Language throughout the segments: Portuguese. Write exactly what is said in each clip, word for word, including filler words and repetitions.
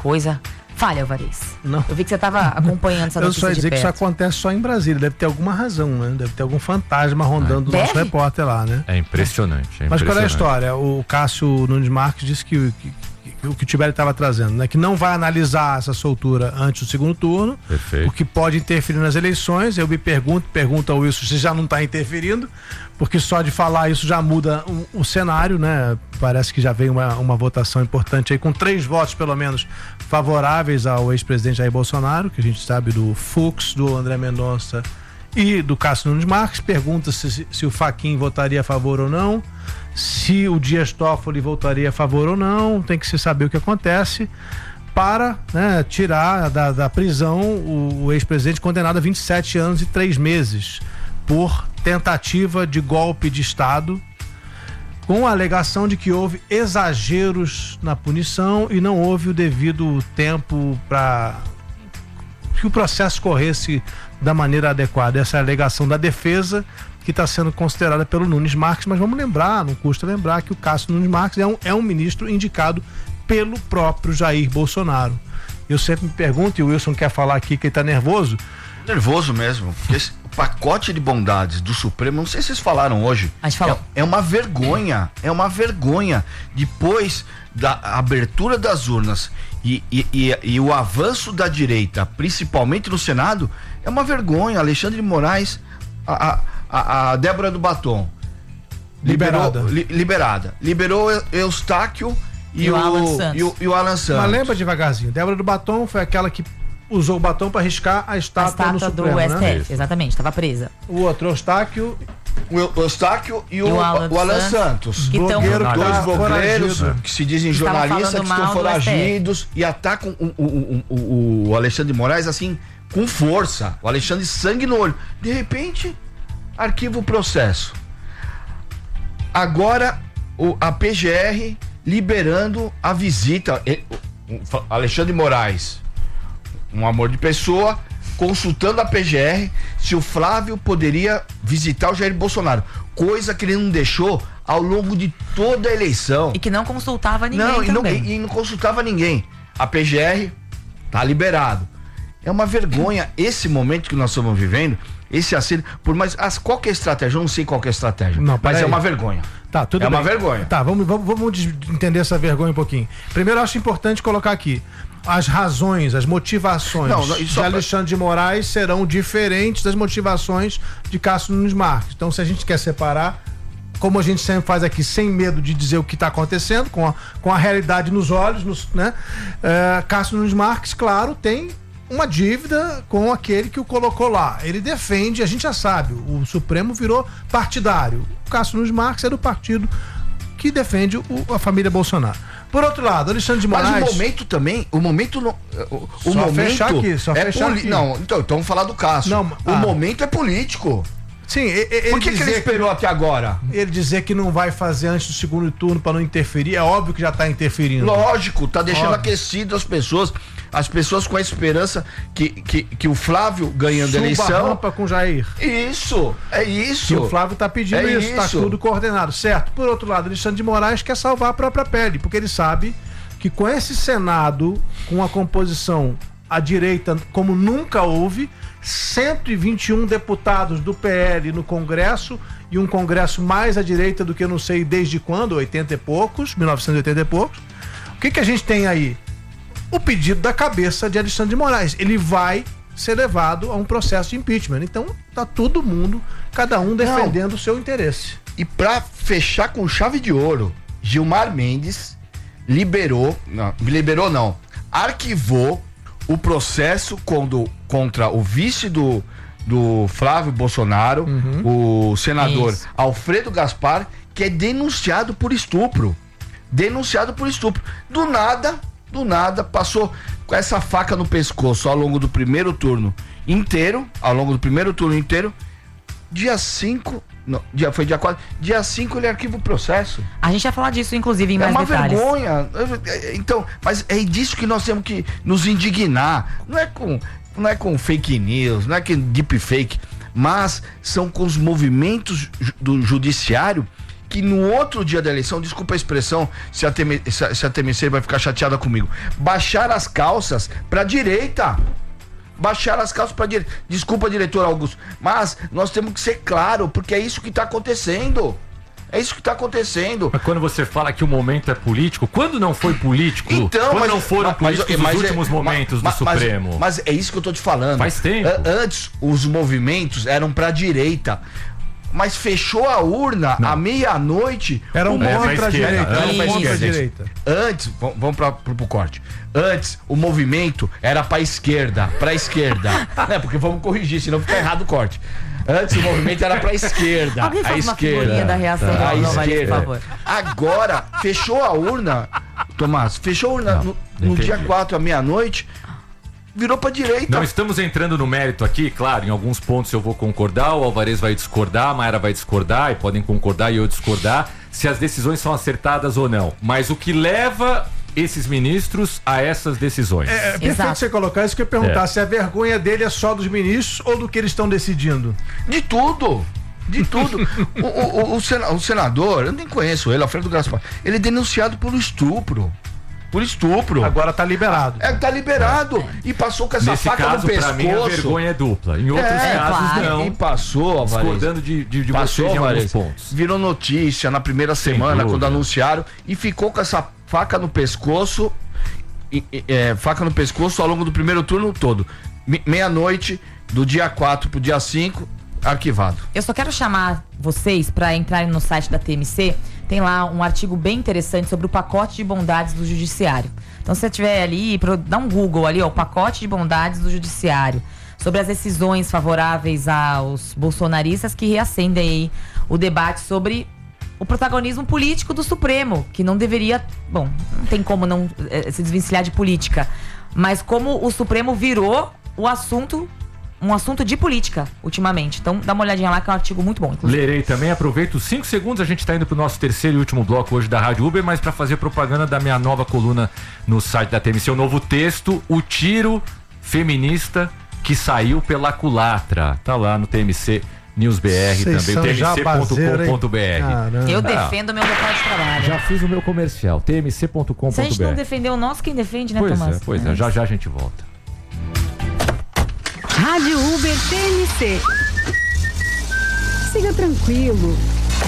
coisa. Fale, Alvarez. Não. Eu vi que você estava acompanhando essa notícia. Eu só ia dizer de que perto. isso acontece só em Brasília. Deve ter alguma razão, né? Deve ter algum fantasma rondando Deve? o nosso repórter lá, né? É impressionante. É Mas qual é a impressionante. história? O Cássio Nunes Marques disse que, que, que o que o Tibério estava trazendo, né? Que não vai analisar essa soltura antes do segundo turno, Perfeito. o que pode interferir nas eleições. Eu me pergunto, pergunto ao Wilson se já não está interferindo, porque só de falar isso já muda o, o cenário, né? Parece que já vem uma, uma votação importante aí, com três votos pelo menos favoráveis ao ex-presidente Jair Bolsonaro, que a gente sabe do Fux, do André Mendonça e do Cássio Nunes Marques. Pergunta se, se, se o Fachin votaria a favor ou não, se o Dias Toffoli votaria a favor ou não. Tem que se saber o que acontece para, né, tirar da, da prisão o, o ex-presidente condenado a vinte e sete anos e três meses por tentativa de golpe de Estado, com a alegação de que houve exageros na punição e não houve o devido tempo para que o processo corresse da maneira adequada. Essa é a alegação da defesa, que está sendo considerada pelo Nunes Marques. Mas vamos lembrar, não custa lembrar, que o Cássio Nunes Marques é um, é um ministro indicado pelo próprio Jair Bolsonaro. Eu sempre me pergunto, e o Wilson quer falar aqui que ele está nervoso. Nervoso mesmo, porque esse, o pacote de bondades do Supremo, não sei se vocês falaram hoje, A gente falou. é, é uma vergonha, é uma vergonha. Depois da abertura das urnas e, e, e, e o avanço da direita, principalmente no Senado, é uma vergonha. Alexandre de Moraes, a, a, a Débora do Batom, Liberada. Liberou, li, liberada. Liberou Eustáquio e, E o o, Alan Santos. e, o, e o Alan Santos. Mas lembra devagarzinho, Débora do Batom foi aquela que usou o batom para riscar a A estátua, no estátua Supremo, do S T F, né? exatamente, estava presa. O outro, Eustáquio, O Eustáquio e o, E o Alan o Alan Santos. Santos. Que tão- blogueiro, Dois tá blogueiros foragido. que se dizem Estavam jornalistas, falando que estão mal do S T F. foragidos e atacam o, o, o, o Alexandre de Moraes assim, com força. O Alexandre sangue no olho. De repente, arquiva o processo. Agora, o, a P G R liberando a visita. Ele, o, o Alexandre de Moraes, um amor de pessoa, consultando a P G R se o Flávio poderia visitar o Jair Bolsonaro, coisa que ele não deixou ao longo de toda a eleição. E que não consultava ninguém Não, e não, também. e, e não consultava ninguém. A P G R tá liberado. É uma vergonha esse momento que nós estamos vivendo, esse acerto, por mais as, qual que é a estratégia? Eu não sei qual que é a estratégia, Não, mas peraí. é uma vergonha. Tá, tudo É bem. uma vergonha. Tá, vamos, vamos, vamos des- entender essa vergonha um pouquinho. Primeiro, eu acho importante colocar aqui: as razões, as motivações Não, não, e de só pra- Alexandre de Moraes serão diferentes das motivações de Cássio Nunes Marques. Então, se a gente quer separar, como a gente sempre faz aqui, sem medo de dizer o que está acontecendo, com a, com a realidade nos olhos, nos, né? É, Cássio Nunes Marques, claro, tem uma dívida com aquele que o colocou lá. Ele defende, a gente já sabe, o Supremo virou partidário. O Cássio Nunes Marques é do partido que defende o, a família Bolsonaro. Por outro lado, Alexandre de Moraes... Mas o momento também, o momento no, o, o Só momento fechar aqui, só é fechar poli- aqui. Não, então, então vamos falar do Cássio. Não, o ah. momento é político. Sim, e- e- ele Por que, que dizer ele esperou até agora? Ele dizer que não vai fazer antes do segundo turno para não interferir, é óbvio que já está interferindo. Lógico, tá deixando Óbvio. aquecido as pessoas, as pessoas com a esperança que, que, que o Flávio ganhando a Suba a eleição. rampa com Jair. Isso, é Que isso. o Flávio tá pedindo É isso, tá isso. tudo coordenado, certo? Por outro lado, Alexandre de Moraes quer salvar a própria pele, porque ele sabe que com esse Senado, com a composição à direita como nunca houve, cento e vinte e um deputados do P L no Congresso e um Congresso mais à direita do que eu não sei desde quando, oitenta e poucos, mil novecentos e oitenta e poucos. O que que a gente tem aí? O pedido da cabeça de Alexandre de Moraes. Ele vai ser levado a um processo de impeachment. Então, tá todo mundo, cada um defendendo o seu interesse. E pra fechar com chave de ouro, Gilmar Mendes liberou, não, liberou não, arquivou o processo quando, contra o vice do, do Flávio Bolsonaro, Uhum. o senador Isso. Alfredo Gaspar, que é denunciado por estupro. Denunciado por estupro. Do nada, do nada, passou com essa faca no pescoço ao longo do primeiro turno inteiro, ao longo do primeiro turno inteiro. Dia cinco, não, dia, foi dia quatro, dia cinco ele arquiva o processo. A gente vai falar disso, inclusive, em É mais uma detalhes. vergonha. Então, mas é disso que nós temos que nos indignar. Não é com, não é com fake news, não é com deepfake, mas são com os movimentos ju- do judiciário que no outro dia da eleição, desculpa a expressão, se a, T M, se a, se a T M C vai ficar chateada comigo, baixar as calças pra direita. Baixar as calças pra direita. Desculpa, diretor Augusto, mas nós temos que ser claro, porque é isso que tá acontecendo. É isso que está acontecendo. Mas quando você fala que o momento é político, quando não foi político? Então, quando mas, não foram mas, políticos mas, os mas, últimos mas, momentos mas, do Supremo? Mas, mas é isso que eu tô te falando. Faz tempo. Antes, os movimentos eram pra direita. Mas fechou a urna à meia-noite. Era um é, contra a direita. Era um contra a direita. Antes, vamos, vamos para pro corte. Antes, o movimento era pra esquerda. Pra esquerda. né? Porque vamos corrigir, senão fica errado o corte. Antes o movimento era pra esquerda. Alguém faz a uma esquerda. figurinha da reação a do Novaes, esquerda. por favor. Agora, fechou a urna, Tomás, fechou a urna Não, no, no dia quatro à meia-noite, virou pra direita. Não estamos entrando no mérito aqui, claro, em alguns pontos eu vou concordar, o Alvarez vai discordar, a Mayra vai discordar, e podem concordar e eu discordar, se as decisões são acertadas ou não. Mas o que leva esses ministros a essas decisões? É, é perfeito Exato. você colocar isso, que eu ia perguntar É. se a vergonha dele é só dos ministros ou do que eles estão decidindo. De tudo. De tudo. o, o, o, sena, o senador, eu nem conheço ele, Alfredo Gaspar, ele é denunciado por estupro. Por estupro. Agora tá liberado. É, tá liberado. E passou com essa Nesse faca caso, no pescoço. pra mim, a vergonha é dupla. Em outros É, casos, claro. não. E passou, Alvarez. Discordando de, de, de Passou, vocês em alguns Alvarez. pontos. Virou notícia na primeira semana, dúvida. quando anunciaram, e ficou com essa faca no pescoço, e, e, é, faca no pescoço ao longo do primeiro turno todo. Me- Meia-noite, do dia quatro pro dia cinco, arquivado. Eu só quero chamar vocês para entrarem no site da T M C. Tem lá um artigo bem interessante sobre o pacote de bondades do judiciário. Então, se você tiver ali, pro- dá um Google ali, ó, o pacote de bondades do judiciário. Sobre as decisões favoráveis aos bolsonaristas que reacendem aí o debate sobre o protagonismo político do Supremo, que não deveria... Bom, não tem como não eh, se desvencilhar de política. Mas como o Supremo virou o assunto... um assunto de política, ultimamente. Então, dá uma olhadinha lá, que é um artigo muito bom, inclusive. Lerei também, aproveito os cinco segundos, a gente está indo para o nosso terceiro e último bloco hoje da Rádio Uber, mas para fazer propaganda da minha nova coluna no site da T M C, o novo texto, o tiro feminista que saiu pela culatra. Tá lá no T M C News B R Vocês também, são T M C ponto com ponto B R. Caramba. Eu Ah. defendo o meu local de trabalho. Já fiz o meu comercial, T M C ponto com Se a ponto gente B R. não defender o nosso, quem defende, né, Pois Tomás? é, pois é, já já a gente volta. Rádio Uber T M C. Siga tranquilo.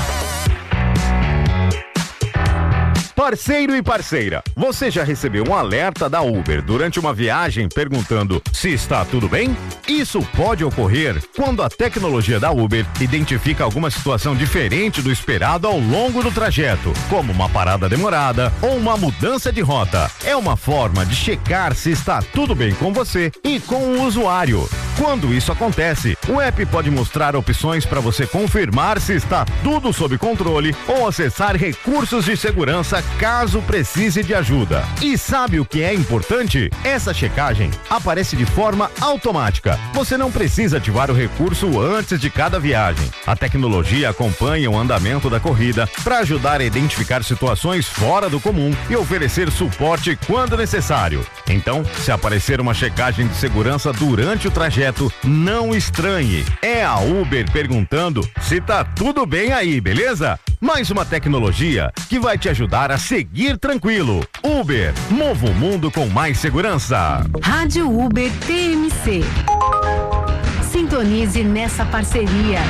Parceiro e parceira, você já recebeu um alerta da Uber durante uma viagem perguntando se está tudo bem? Isso pode ocorrer quando a tecnologia da Uber identifica alguma situação diferente do esperado ao longo do trajeto, como uma parada demorada ou uma mudança de rota. É uma forma de checar se está tudo bem com você e com o usuário. Quando isso acontece, o app pode mostrar opções para você confirmar se está tudo sob controle ou acessar recursos de segurança caso precise de ajuda. E sabe o que é importante? Essa checagem aparece de forma automática. Você não precisa ativar o recurso antes de cada viagem. A tecnologia acompanha o andamento da corrida para ajudar a identificar situações fora do comum e oferecer suporte quando necessário. Então, se aparecer uma checagem de segurança durante o trajeto, não estranhe. É a Uber perguntando se tá tudo bem aí, beleza? Mais uma tecnologia que vai te ajudar a seguir tranquilo. Uber, mova o mundo com mais segurança. Rádio Uber T M C. Sintonize nessa parceria.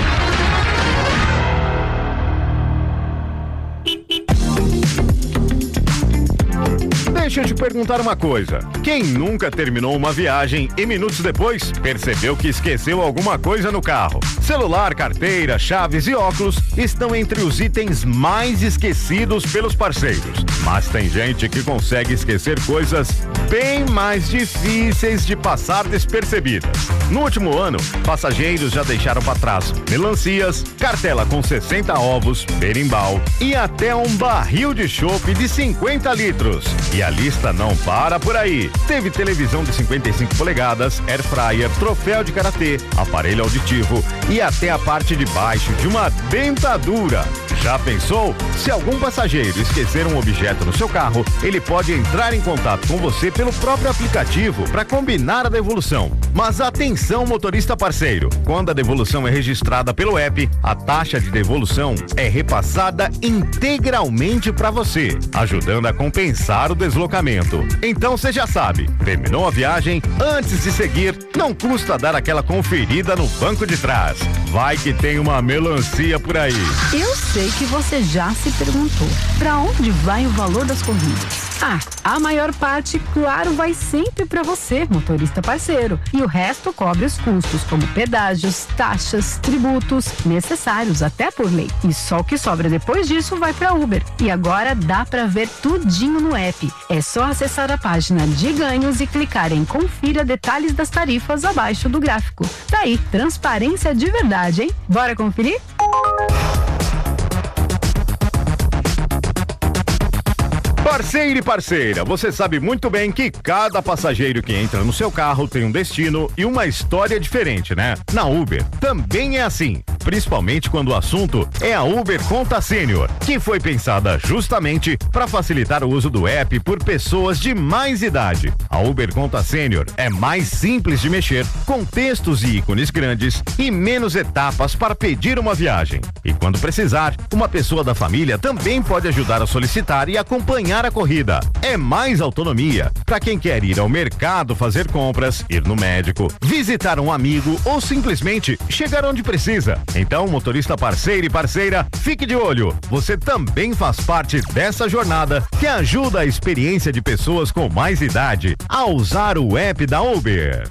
Deixa eu te perguntar uma coisa. Quem nunca terminou uma viagem e minutos depois percebeu que esqueceu alguma coisa no carro? Celular, carteira, chaves e óculos estão entre os itens mais esquecidos pelos parceiros. Mas tem gente que consegue esquecer coisas bem mais difíceis de passar despercebidas. No último ano, passageiros já deixaram para trás melancias, cartela com sessenta ovos, berimbau e até um barril de chopp de cinquenta litros. E a lista não para por aí. Teve televisão de cinquenta e cinco polegadas, air fryer, troféu de karatê, aparelho auditivo e até a parte de baixo de uma dentadura. Já pensou? Se algum passageiro esquecer um objeto no seu carro, ele pode entrar em contato com você pelo próprio aplicativo para combinar a devolução. Mas atenção, motorista parceiro, quando a devolução é registrada pelo app, a taxa de devolução é repassada integralmente para você, ajudando a compensar o deslocamento. Então você já sabe, terminou a viagem, antes de seguir, não custa dar aquela conferida no banco de trás. Vai que tem uma melancia por aí. Eu sei que você já se perguntou, para onde vai o valor das corridas? Ah, a maior parte, claro, vai sempre para você, motorista parceiro. E o resto cobre os custos, como pedágios, taxas, tributos, necessários até por lei. E só o que sobra depois disso vai para Uber. E agora dá para ver tudinho no app. É só acessar a página de ganhos e clicar em confira detalhes das tarifas abaixo do gráfico. Daí, transparência de verdade, hein? Bora conferir? Parceiro e parceira, você sabe muito bem que cada passageiro que entra no seu carro tem um destino e uma história diferente, né? Na Uber também é assim, principalmente quando o assunto é a Uber Conta Sênior, que foi pensada justamente para facilitar o uso do app por pessoas de mais idade. A Uber Conta Sênior é mais simples de mexer, com textos e ícones grandes e menos etapas para pedir uma viagem. E quando precisar, uma pessoa da família também pode ajudar a solicitar e acompanhar a corrida. É mais autonomia para quem quer ir ao mercado fazer compras, ir no médico, visitar um amigo ou simplesmente chegar onde precisa. Então, motorista parceiro e parceira, fique de olho. Você também faz parte dessa jornada que ajuda a experiência de pessoas com mais idade a usar o app da Uber.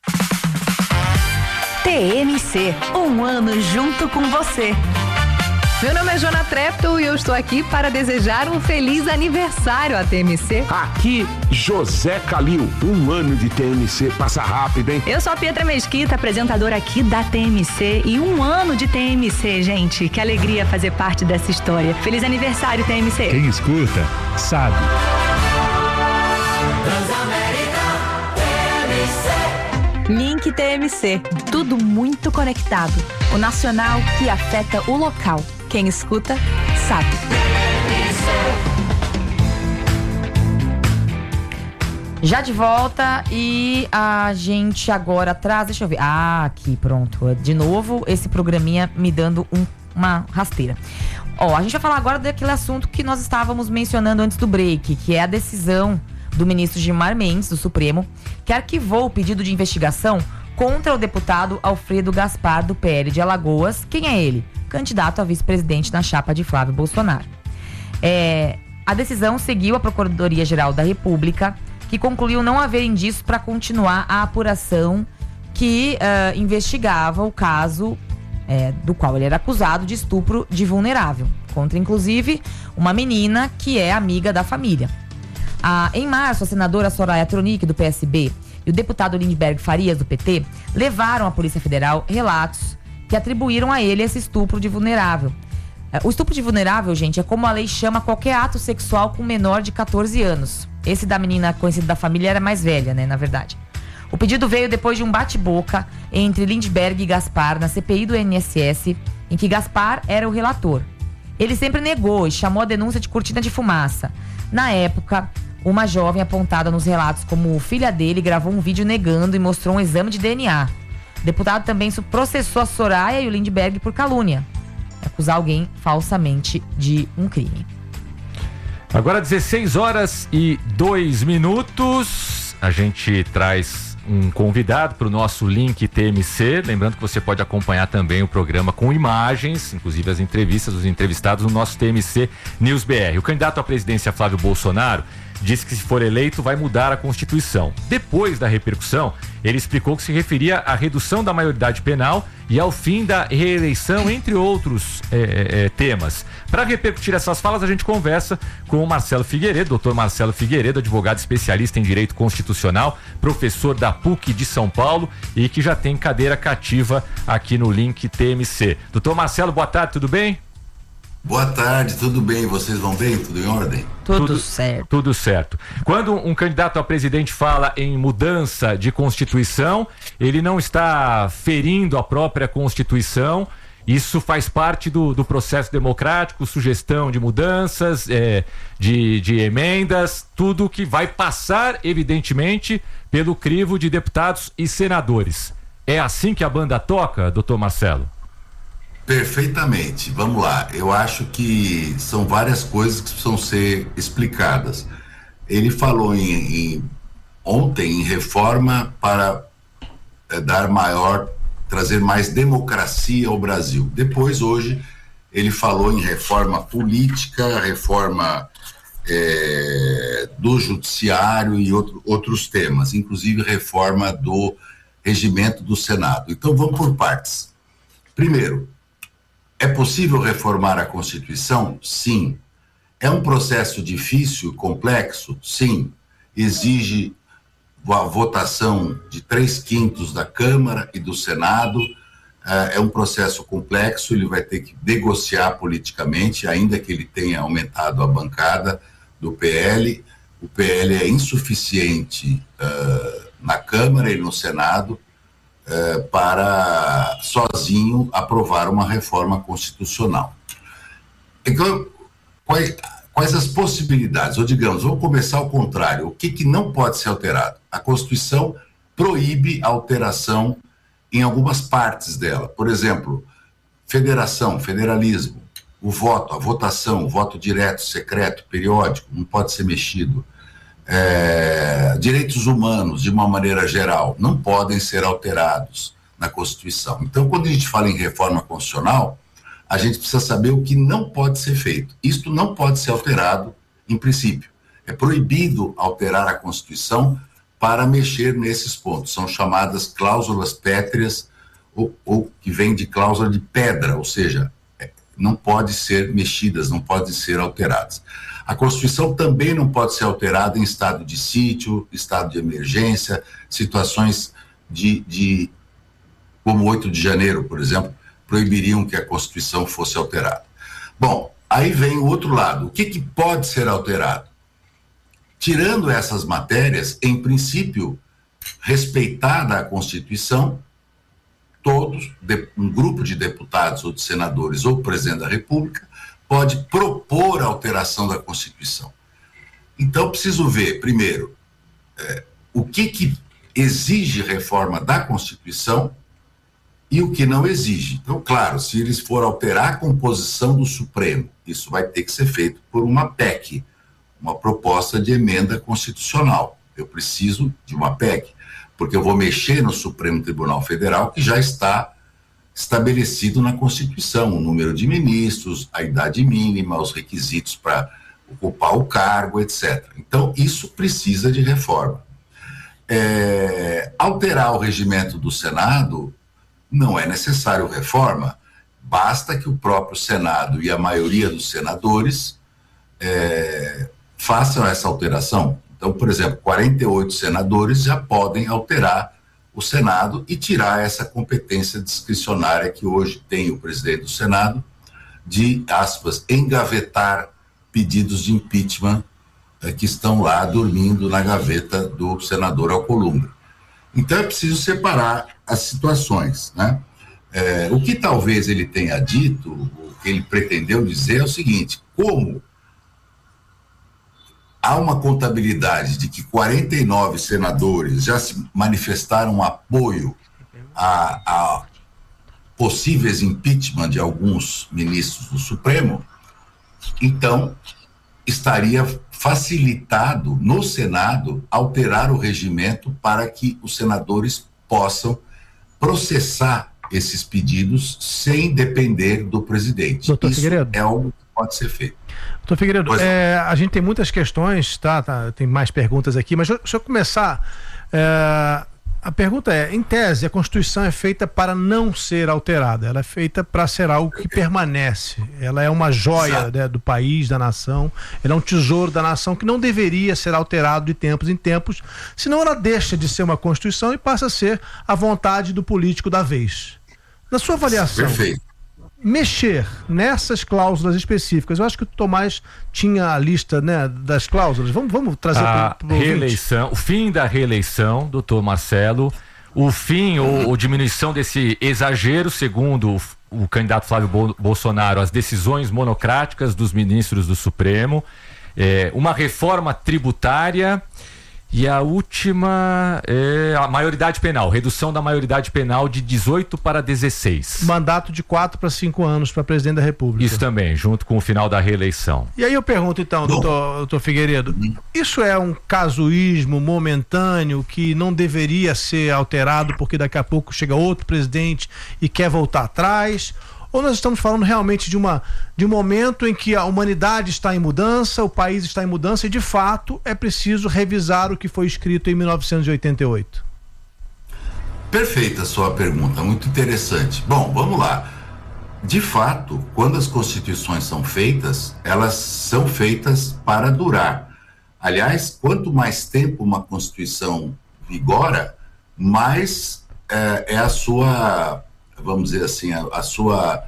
T M C, um ano junto com você. Meu nome é Joana Trepto e eu estou aqui para desejar um feliz aniversário à T M C. Aqui, José Calil, um ano de T M C, passa rápido, hein? Eu sou a Pietra Mesquita, apresentadora aqui da T M C e um ano de T M C, gente. Que alegria fazer parte dessa história. Feliz aniversário, T M C. Quem escuta, sabe. Link T M C, tudo muito conectado. O nacional que afeta o local. Quem escuta, sabe. Já de volta e a gente agora traz, deixa eu ver. Ah, aqui, pronto. De novo, esse programinha me dando um, uma rasteira. Ó, a gente vai falar agora daquele assunto que nós estávamos mencionando antes do break, que é a decisão do ministro Gilmar Mendes, do Supremo, que arquivou o pedido de investigação contra o deputado Alfredo Gaspar, do P L de Alagoas. Quem é ele? Candidato a vice-presidente na chapa de Flávio Bolsonaro. É, a decisão seguiu a Procuradoria-Geral da República, que concluiu não haver indícios para continuar a apuração que uh, investigava o caso é, do qual ele era acusado de estupro de vulnerável, contra inclusive uma menina que é amiga da família. Ah, em março, a senadora Soraya Tronic, do P S B, e o deputado Lindbergh Farias, do P T, levaram à Polícia Federal relatos que atribuíram a ele esse estupro de vulnerável. O estupro de vulnerável, gente, é como a lei chama qualquer ato sexual com menor de catorze anos. Esse da menina conhecida da família era mais velha, né, na verdade. O pedido veio depois de um bate-boca entre Lindbergh e Gaspar na C P I do I N S S, em que Gaspar era o relator. Ele sempre negou e chamou a denúncia de cortina de fumaça. Na época, uma jovem apontada nos relatos como filha dele gravou um vídeo negando e mostrou um exame de D N A. O deputado também processou a Soraya e o Lindbergh por calúnia, acusar alguém falsamente de um crime. Agora dezesseis horas e dois minutos, a gente traz um convidado para o nosso link T M C, lembrando que você pode acompanhar também o programa com imagens, inclusive as entrevistas dos entrevistados no nosso T M C News B R. O candidato à presidência Flávio Bolsonaro disse que, se for eleito, vai mudar a Constituição. Depois da repercussão, ele explicou que se referia à redução da maioridade penal e ao fim da reeleição, entre outros é, é, temas. Para repercutir essas falas, a gente conversa com o Marcelo Figueiredo, doutor Marcelo Figueiredo, advogado especialista em Direito Constitucional, professor da P U C de São Paulo e que já tem cadeira cativa aqui no link T M C. Doutor Marcelo, boa tarde, tudo bem? Boa tarde, tudo bem? Vocês vão bem? Tudo em ordem? Tudo, tudo certo. Tudo certo. Quando um candidato a presidente fala em mudança de Constituição, ele não está ferindo a própria Constituição Isso faz parte do, do processo democrático, sugestão de mudanças, é, de, de emendas, tudo que vai passar, evidentemente, pelo crivo de deputados e senadores. É assim que a banda toca, doutor Marcelo? Perfeitamente. Vamos lá. Eu acho que são várias coisas que precisam ser explicadas. Ele falou em, em, ontem em reforma para é, dar maior... trazer mais democracia ao Brasil. Depois, hoje, ele falou em reforma política, reforma é, do judiciário e outro, outros temas, inclusive reforma do regimento do Senado. Então, vamos por partes. Primeiro, é possível reformar a Constituição? Sim. É um processo difícil, complexo? Sim. Exige a votação de três quintos da Câmara e do Senado, é um processo complexo, ele vai ter que negociar politicamente, ainda que ele tenha aumentado a bancada do P L. O P L é insuficiente uh, na Câmara e no Senado uh, para sozinho aprovar uma reforma constitucional. Então, quais, quais as possibilidades? Ou digamos, vamos começar ao contrário, o que, que não pode ser alterado? A Constituição proíbe a alteração em algumas partes dela. Por exemplo, federação, federalismo, o voto, a votação, o voto direto, secreto, periódico, não pode ser mexido. É, direitos humanos, de uma maneira geral, não podem ser alterados na Constituição. Então, quando a gente fala em reforma constitucional, a gente precisa saber o que não pode ser feito. Isto não pode ser alterado, em princípio. É proibido alterar a Constituição para mexer nesses pontos. São chamadas cláusulas pétreas, ou, ou que vem de cláusula de pedra, ou seja, não pode ser mexidas, não podem ser alteradas. A Constituição também não pode ser alterada em estado de sítio, estado de emergência, situações de, de como oito de janeiro, por exemplo, proibiriam que a Constituição fosse alterada. Bom, aí vem o outro lado. O que, que pode ser alterado? Tirando essas matérias, em princípio, respeitada a Constituição, todos, um grupo de deputados ou de senadores ou o presidente da República pode propor a alteração da Constituição. Então, preciso ver, primeiro, é, o que, que exige reforma da Constituição e o que não exige. Então, claro, se eles forem alterar a composição do Supremo, isso vai ter que ser feito por uma P E C, uma proposta de emenda constitucional. Eu preciso de uma P E C, porque eu vou mexer no Supremo Tribunal Federal, que já está estabelecido na Constituição, o número de ministros, a idade mínima, os requisitos para ocupar o cargo, etcétera. Então, isso precisa de reforma. É, alterar o regimento do Senado não é necessário reforma, basta que o próprio Senado e a maioria dos senadores é, façam essa alteração. Então, por exemplo, quarenta e oito senadores já podem alterar o Senado e tirar essa competência discricionária que hoje tem o presidente do Senado de, aspas, engavetar pedidos de impeachment eh, que estão lá dormindo na gaveta do senador Alcolumbre. Então é preciso separar as situações, né? É, o que talvez ele tenha dito, o que ele pretendeu dizer é o seguinte: como há uma contabilidade de que quarenta e nove senadores já se manifestaram apoio a, a possíveis impeachment de alguns ministros do Supremo, então estaria facilitado no Senado alterar o regimento para que os senadores possam processar esses pedidos sem depender do presidente. Doutor Isso Figueiredo. é algo que pode ser feito. Doutor Figueiredo, é, a gente tem muitas questões, tá, tá? Tem mais perguntas aqui, mas deixa eu começar. É, a pergunta é, em tese, a Constituição é feita para não ser alterada, ela é feita para ser algo que permanece, ela é uma joia, né, do país, da nação, ela é um tesouro da nação que não deveria ser alterado de tempos em tempos, senão ela deixa de ser uma Constituição e passa a ser a vontade do político da vez. Na sua avaliação, Perfeito. mexer nessas cláusulas específicas, eu acho que o Tomás tinha a lista, né, das cláusulas. Vamos, vamos trazer a pro, pro reeleição, o fim da reeleição, doutor Marcelo, o fim ou, ou diminuição desse exagero, segundo o candidato Flávio Bo- Bolsonaro as decisões monocráticas dos ministros do Supremo, é, uma reforma tributária e a última é a maioridade penal, redução da maioridade penal de dezoito para dezesseis. Mandato de quatro para cinco anos para presidente da República. Isso também, junto com o final da reeleição. E aí eu pergunto então, doutor, doutor Figueiredo, isso é um casuísmo momentâneo que não deveria ser alterado porque daqui a pouco chega outro presidente e quer voltar atrás? Ou nós estamos falando realmente de, uma, de um momento em que a humanidade está em mudança, o país está em mudança e, de fato, é preciso revisar o que foi escrito em mil novecentos e oitenta e oito? Perfeita a sua pergunta, muito interessante. Bom, vamos lá. De fato, quando as constituições são feitas, elas são feitas para durar. Aliás, quanto mais tempo uma constituição vigora, mais é, é a sua... vamos dizer assim, a, a sua,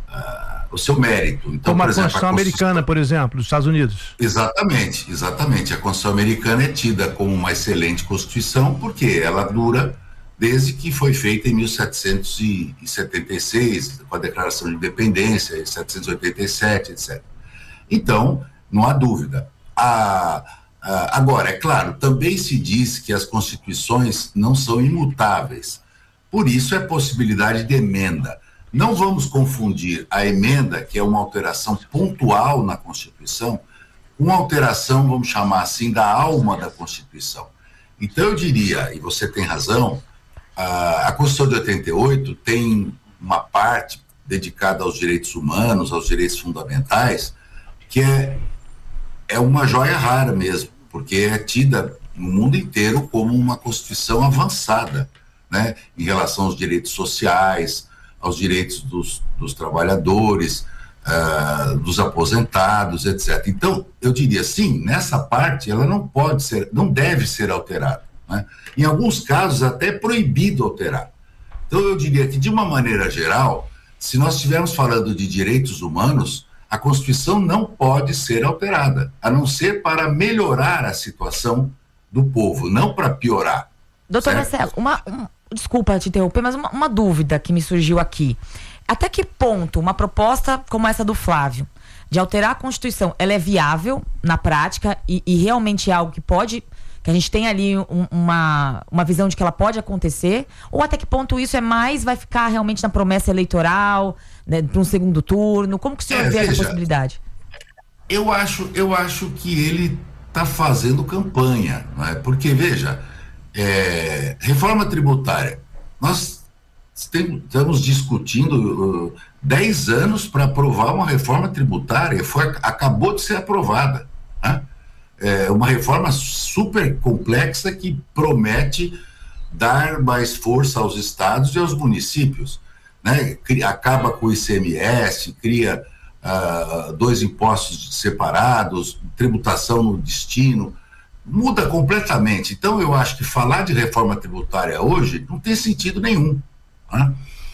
a, o seu mérito. Então, como por a exemplo, Constituição a Constituição americana, por exemplo, dos Estados Unidos. Exatamente, exatamente. A Constituição americana é tida como uma excelente Constituição porque ela dura desde que foi feita em mil setecentos e setenta e seis, com a Declaração de Independência, em mil setecentos e oitenta e sete, etcétera. Então, não há dúvida. A, a, agora, é claro, também se diz que as Constituições não são imutáveis. Por isso é possibilidade de emenda. Não vamos confundir a emenda, que é uma alteração pontual na Constituição, com uma alteração, vamos chamar assim, da alma da Constituição. Então eu diria, e você tem razão, a, a Constituição de oitenta e oito tem uma parte dedicada aos direitos humanos, aos direitos fundamentais, que é, é uma joia rara mesmo, porque é tida no mundo inteiro como uma Constituição avançada, né, em relação aos direitos sociais, aos direitos dos, dos trabalhadores, uh, dos aposentados, etcétera. Então, eu diria sim, nessa parte ela não pode ser, não deve ser alterada, né? Em alguns casos até é proibido alterar. Então, eu diria que de uma maneira geral, se nós estivermos falando de direitos humanos, a Constituição não pode ser alterada, a não ser para melhorar a situação do povo, não para piorar. Doutor Marcelo, uma, um, desculpa te interromper, mas uma, uma dúvida que me surgiu aqui. Até que ponto uma proposta como essa do Flávio, de alterar a Constituição, ela é viável na prática e, e realmente é algo que pode, que a gente tem ali um, uma, uma visão de que ela pode acontecer? Ou até que ponto isso é mais, vai ficar realmente na promessa eleitoral, né, para um segundo turno? Como que o senhor é, vê veja, essa possibilidade? Eu acho, eu acho que ele está fazendo campanha, não é? Porque, veja... É, reforma tributária, nós tem, estamos discutindo dez uh, anos para aprovar uma reforma tributária, foi, acabou de ser aprovada, né? É uma reforma super complexa que promete dar mais força aos estados e aos municípios, né? Cria, acaba com o I C M S, cria uh, dois impostos separados, tributação no destino, muda completamente. Então eu acho que falar de reforma tributária hoje não tem sentido nenhum, né?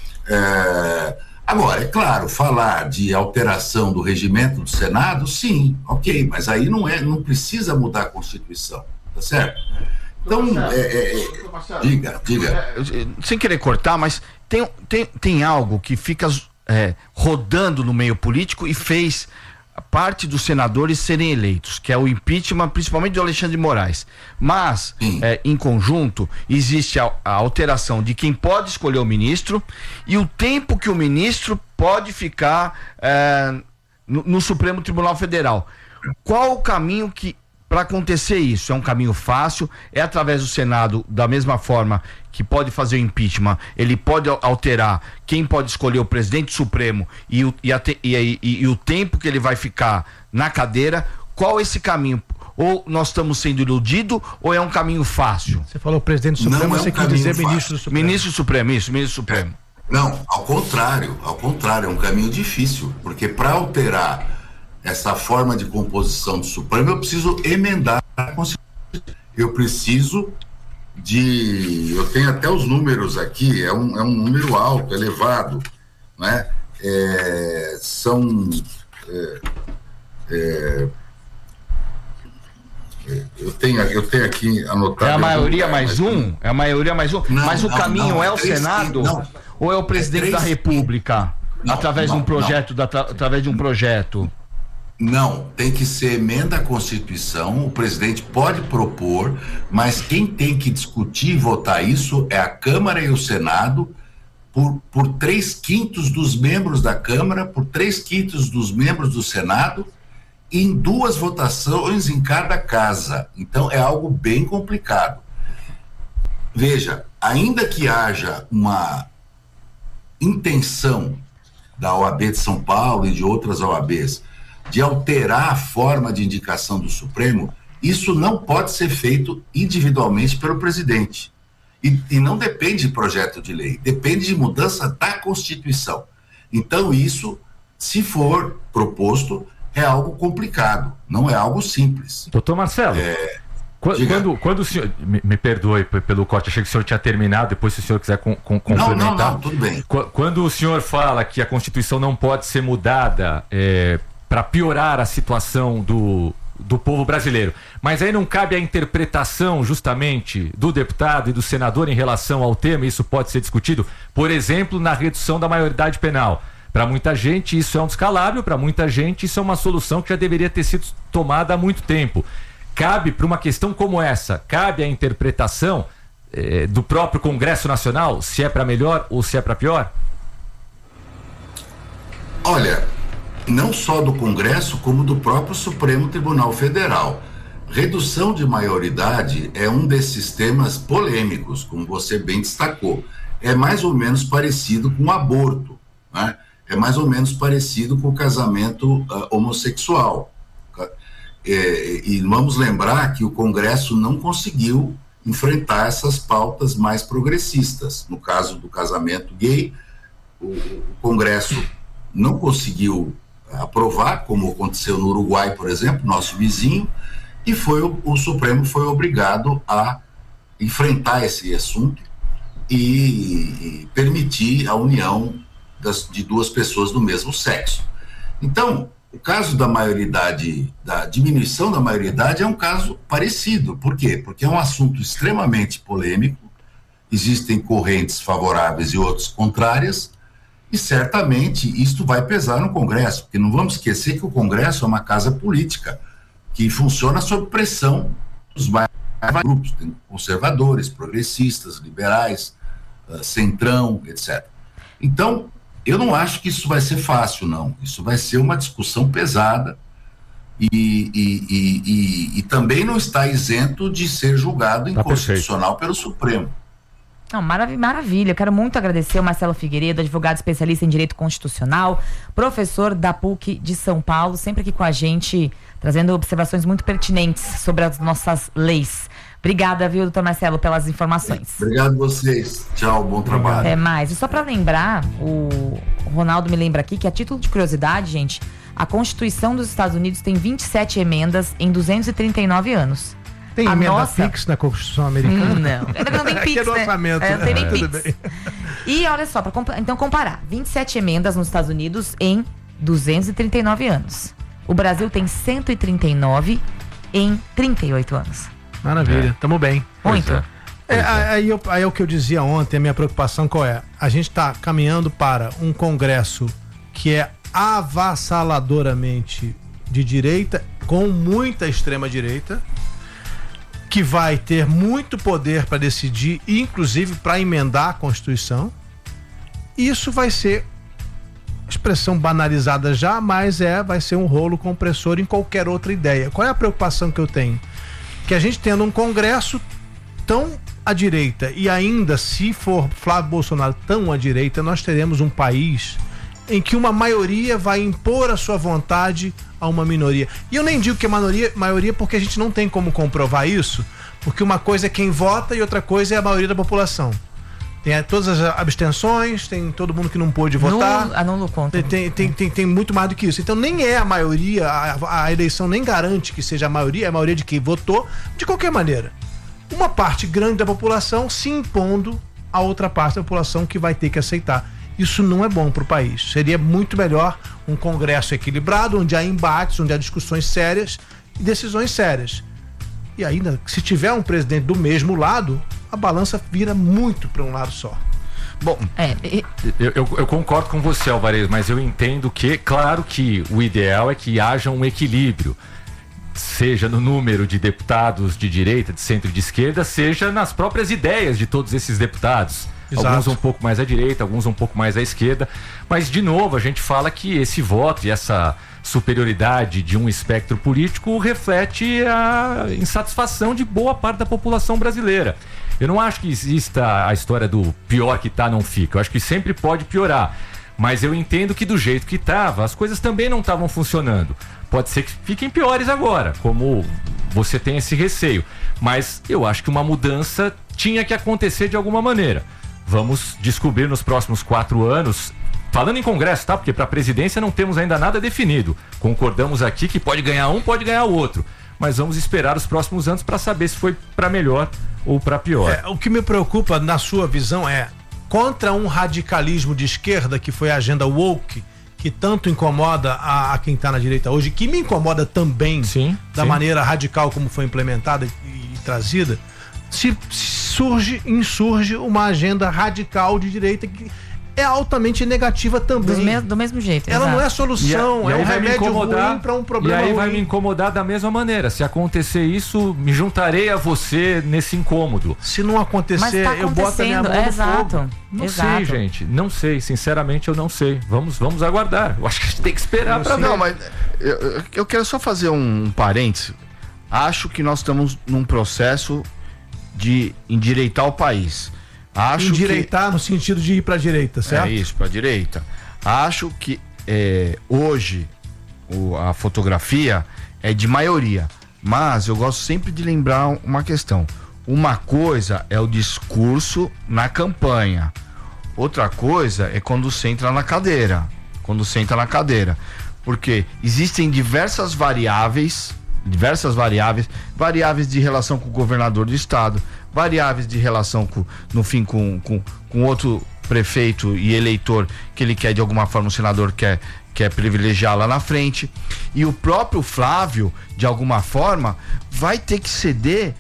É, agora, é claro, falar de alteração do regimento do Senado, sim, ok, mas aí não é, não precisa mudar a Constituição, tá certo? Então, é, é, é, diga, diga. Sem querer cortar, mas tem, tem, tem algo que fica é, rodando no meio político e fez parte dos senadores serem eleitos, que é o impeachment, principalmente do Alexandre de Moraes. Mas, é, em conjunto, existe a, a alteração de quem pode escolher o ministro e o tempo que o ministro pode ficar é, no, no Supremo Tribunal Federal. Qual o caminho que para acontecer isso? É um caminho fácil? É através do Senado, da mesma forma que pode fazer o impeachment, ele pode alterar quem pode escolher o presidente supremo e o, e, a, e, e, e o tempo que ele vai ficar na cadeira? Qual é esse caminho? Ou nós estamos sendo iludidos ou é um caminho fácil? Você falou presidente supremo, não você é um quer dizer fácil. ministro supremo. Ministro supremo, isso, ministro supremo. Não, ao contrário, ao contrário, é um caminho difícil, porque para alterar essa forma de composição do Supremo, eu preciso emendar a Constituição. Eu preciso de... Eu tenho até os números aqui, é um, é um número alto, elevado, né? É, são... É, é, eu, tenho, eu tenho aqui anotado... É a maioria mais um? É a maioria mais um? Não, Mas o não, caminho não, é o três, Senado? não. Ou é o presidente é três, da República? não, através não, de um projeto, da, através de um projeto? Não, tem que ser emenda à Constituição, o presidente pode propor, mas quem tem que discutir e votar isso é a Câmara e o Senado, por, por três quintos dos membros da Câmara, por três quintos dos membros do Senado, em duas votações em cada casa. Então é algo bem complicado. Veja, ainda que haja uma intenção da O A B de São Paulo e de outras O A Bs de alterar a forma de indicação do Supremo, isso não pode ser feito individualmente pelo presidente. E, e não depende de projeto de lei, depende de mudança da Constituição. Então isso, se for proposto, é algo complicado, não é algo simples. Doutor Marcelo, é, quando, quando, quando o senhor, me, me perdoe pelo corte, achei que o senhor tinha terminado, depois se o senhor quiser com, com, complementar. Não, não, não, tudo bem. Quando o senhor fala que a Constituição não pode ser mudada é, para piorar a situação do, do povo brasileiro, mas aí não cabe a interpretação justamente do deputado e do senador em relação ao tema, isso pode ser discutido, por exemplo, na redução da maioridade penal. Para muita gente isso é um descalabro, para muita gente isso é uma solução que já deveria ter sido tomada há muito tempo. Cabe para uma questão como essa, cabe a interpretação eh, do próprio Congresso Nacional, se é para melhor ou se é para pior? Olha, não só do Congresso, como do próprio Supremo Tribunal Federal. Redução de maioridade é um desses temas polêmicos, como você bem destacou. É mais ou menos parecido com o aborto, né? É mais ou menos parecido com o casamento uh, homossexual. É, e vamos lembrar que o Congresso não conseguiu enfrentar essas pautas mais progressistas. No caso do casamento gay, o, o Congresso não conseguiu aprovar, como aconteceu no Uruguai, por exemplo, nosso vizinho, e foi o, o Supremo foi obrigado a enfrentar esse assunto e, e permitir a união das, de duas pessoas do mesmo sexo. Então, o caso da maioridade, da diminuição da maioridade é um caso parecido. Por quê? Porque é um assunto extremamente polêmico, existem correntes favoráveis e outras contrárias, e certamente isto vai pesar no Congresso, porque não vamos esquecer que o Congresso é uma casa política que funciona sob pressão dos vários grupos, tem conservadores, progressistas, liberais, uh, centrão, etcétera. Então, eu não acho que isso vai ser fácil, não. Isso vai ser uma discussão pesada e, e, e, e, e também não está isento de ser julgado inconstitucional pelo Supremo. Não, marav- maravilha, eu quero muito agradecer o Marcelo Figueiredo, advogado especialista em Direito Constitucional, professor da P U C de São Paulo, sempre aqui com a gente, trazendo observações muito pertinentes sobre as nossas leis. Obrigada, viu, doutor Marcelo, pelas informações. Obrigado a vocês. Tchau, bom trabalho. Até mais. E só para lembrar, o Ronaldo me lembra aqui que, a título de curiosidade, gente, a Constituição dos Estados Unidos tem vinte e sete emendas em duzentos e trinta e nove anos. Tem a emenda nossa... Pix na Constituição Americana? Hum, não, ainda não tem Pix, é né? orçamento, é, não tem nem é, Pix. tudo bem. E olha só, pra compa- então comparar, vinte e sete emendas nos Estados Unidos em duzentos e trinta e nove anos. O Brasil tem cento e trinta e nove em trinta e oito anos. Maravilha, é. Tamo bem. Muito. É. É, aí, eu, aí é o que eu dizia ontem, a minha preocupação qual é? A gente está caminhando para um Congresso que é avassaladoramente de direita, com muita extrema-direita, que vai ter muito poder para decidir, inclusive para emendar a Constituição. Isso vai ser expressão banalizada já, mas é, vai ser um rolo compressor em qualquer outra ideia. Qual é a preocupação que eu tenho? Que a gente tendo um Congresso tão à direita e ainda, se for Flávio Bolsonaro tão à direita, nós teremos um país em que uma maioria vai impor a sua vontade a uma minoria. E eu nem digo que é maioria, maioria porque a gente não tem como comprovar isso, porque uma coisa é quem vota e outra coisa é a maioria da população. Tem todas as abstenções, tem todo mundo que não pôde votar. Nulo, anulo contra. Tem, tem, tem, tem muito mais do que isso. Então nem é a maioria, a, a eleição nem garante que seja a maioria, é a maioria de quem votou, de qualquer maneira. Uma parte grande da população se impondo a outra parte da população que vai ter que aceitar. Isso não é bom para o país. Seria muito melhor um Congresso equilibrado, onde há embates, onde há discussões sérias e decisões sérias. E ainda, se tiver um presidente do mesmo lado, a balança vira muito para um lado só. Bom, é, e... eu, eu, eu concordo com você, Alvarez, mas eu entendo que, claro que o ideal é que haja um equilíbrio, seja no número de deputados de direita, de centro e de esquerda, seja nas próprias ideias de todos esses deputados. Exato. Alguns um pouco mais à direita, alguns um pouco mais à esquerda, mas de novo a gente fala que esse voto e essa superioridade de um espectro político reflete a insatisfação de boa parte da população brasileira. Eu não acho que exista a história do pior que tá não fica, eu acho que sempre pode piorar, mas eu entendo que do jeito que estava, as coisas também não estavam funcionando. Pode ser que fiquem piores agora, como você tem esse receio, mas eu acho que uma mudança tinha que acontecer de alguma maneira. Vamos descobrir nos próximos quatro anos, falando em Congresso, tá? Porque para a presidência não temos ainda nada definido. Concordamos aqui que pode ganhar um, pode ganhar o outro. Mas vamos esperar os próximos anos para saber se foi para melhor ou para pior. É, o que me preocupa, na sua visão, é contra um radicalismo de esquerda, que foi a agenda woke, que tanto incomoda a, a quem está na direita hoje, que me incomoda também, sim, da sim. maneira radical como foi implementada e, e trazida. Se surge, insurge uma agenda radical de direita que é altamente negativa também. Do, me, do mesmo jeito. Ela exato. não é solução, e a, é e um remédio ruim para um problema E aí ruim. vai me incomodar da mesma maneira. Se acontecer isso, me juntarei a você nesse incômodo. Se não acontecer, tá eu boto a minha mão é, no exato. fogo. Não exato. sei, gente. Não sei. Sinceramente, eu não sei. Vamos, vamos aguardar. Eu acho que a gente tem que esperar para ver. Não, mas eu, eu quero só fazer um parênteses. Acho que nós estamos num processo de endireitar o país. Acho endireitar que... no sentido de ir para a direita, certo? É isso, para a direita. Acho que é, hoje o, a fotografia é de maioria, mas eu gosto sempre de lembrar uma questão. Uma coisa é o discurso na campanha, outra coisa é quando você entra na cadeira. Quando você entra na cadeira. Porque existem diversas variáveis. diversas variáveis, variáveis de relação com o governador do estado, variáveis de relação com, no fim, com, com, com outro prefeito e eleitor que ele quer, de alguma forma, o senador quer, quer privilegiar lá na frente, e o próprio Flávio, de alguma forma, vai ter que ceder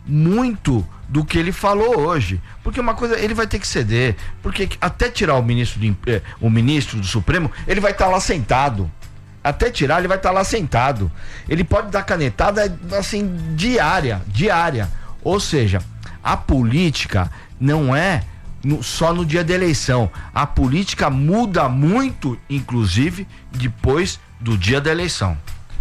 muito do que ele falou hoje, porque uma coisa, ele vai ter que ceder, porque até tirar o ministro do, eh, o ministro do Supremo, ele vai estar lá sentado. Até tirar, ele vai estar lá sentado. Ele pode dar canetada, assim, diária, diária. Ou seja, a política não é no, só no dia da eleição. A política muda muito, inclusive, depois do dia da eleição.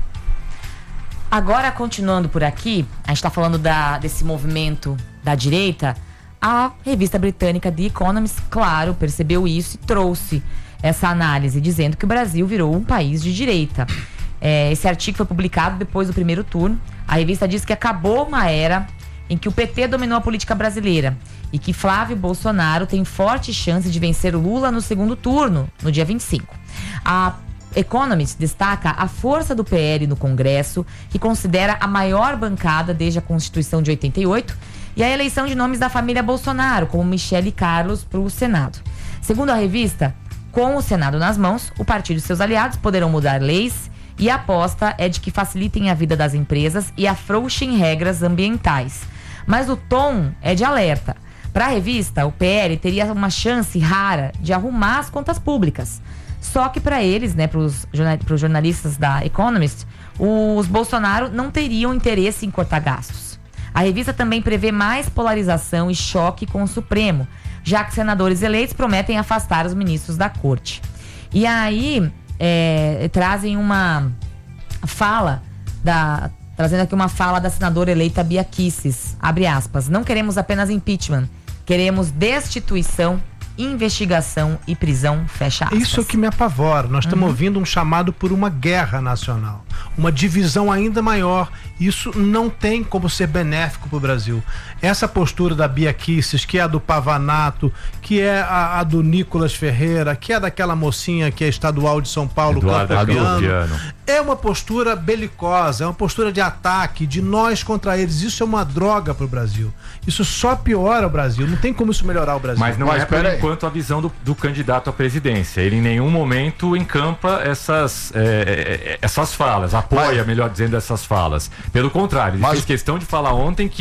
Agora, continuando por aqui, a gente está falando da, desse movimento da direita. A revista britânica The Economist, claro, percebeu isso e trouxe essa análise, dizendo que o Brasil virou um país de direita. É, esse artigo foi publicado depois do primeiro turno. A revista diz que acabou uma era em que o P T dominou a política brasileira e que Flávio Bolsonaro tem forte chance de vencer o Lula no segundo turno, no dia vinte e cinco. A Economist destaca a força do P L no Congresso, que considera a maior bancada desde a Constituição de oitenta e oito, e a eleição de nomes da família Bolsonaro, como Michele Carlos, para o Senado. Segundo a revista, com o Senado nas mãos, o partido e seus aliados poderão mudar leis, e a aposta é de que facilitem a vida das empresas e afrouxem regras ambientais. Mas o tom é de alerta. Para a revista, o P L teria uma chance rara de arrumar as contas públicas. Só que para eles, né, para os jornalistas da Economist, os Bolsonaro não teriam interesse em cortar gastos. A revista também prevê mais polarização e choque com o Supremo, já que senadores eleitos prometem afastar os ministros da corte. E aí, é, trazem uma fala, da, trazendo aqui uma fala da senadora eleita Bia Kicis, abre aspas, não queremos apenas impeachment, queremos destituição, investigação e prisão, fecha aspas. Isso é o que me apavora. Nós estamos Uhum. ouvindo um chamado por uma guerra nacional, uma divisão ainda maior. Isso não tem como ser benéfico para o Brasil. Essa postura da Bia Kicis, que é a do Pavanato, que é a, a do Nicolas Ferreira, que é daquela mocinha que é estadual de São Paulo, Campopiano, é uma postura belicosa, é uma postura de ataque, de nós contra eles. Isso é uma droga para o Brasil. Isso só piora o Brasil. Não tem como isso melhorar o Brasil. Mas não Mas é por pera aí. enquanto a visão do, do candidato à presidência. Ele em nenhum momento encampa essas, é, essas falas, apoia, Mas... melhor dizendo, essas falas. Pelo contrário, ele Mas... fez questão de falar ontem que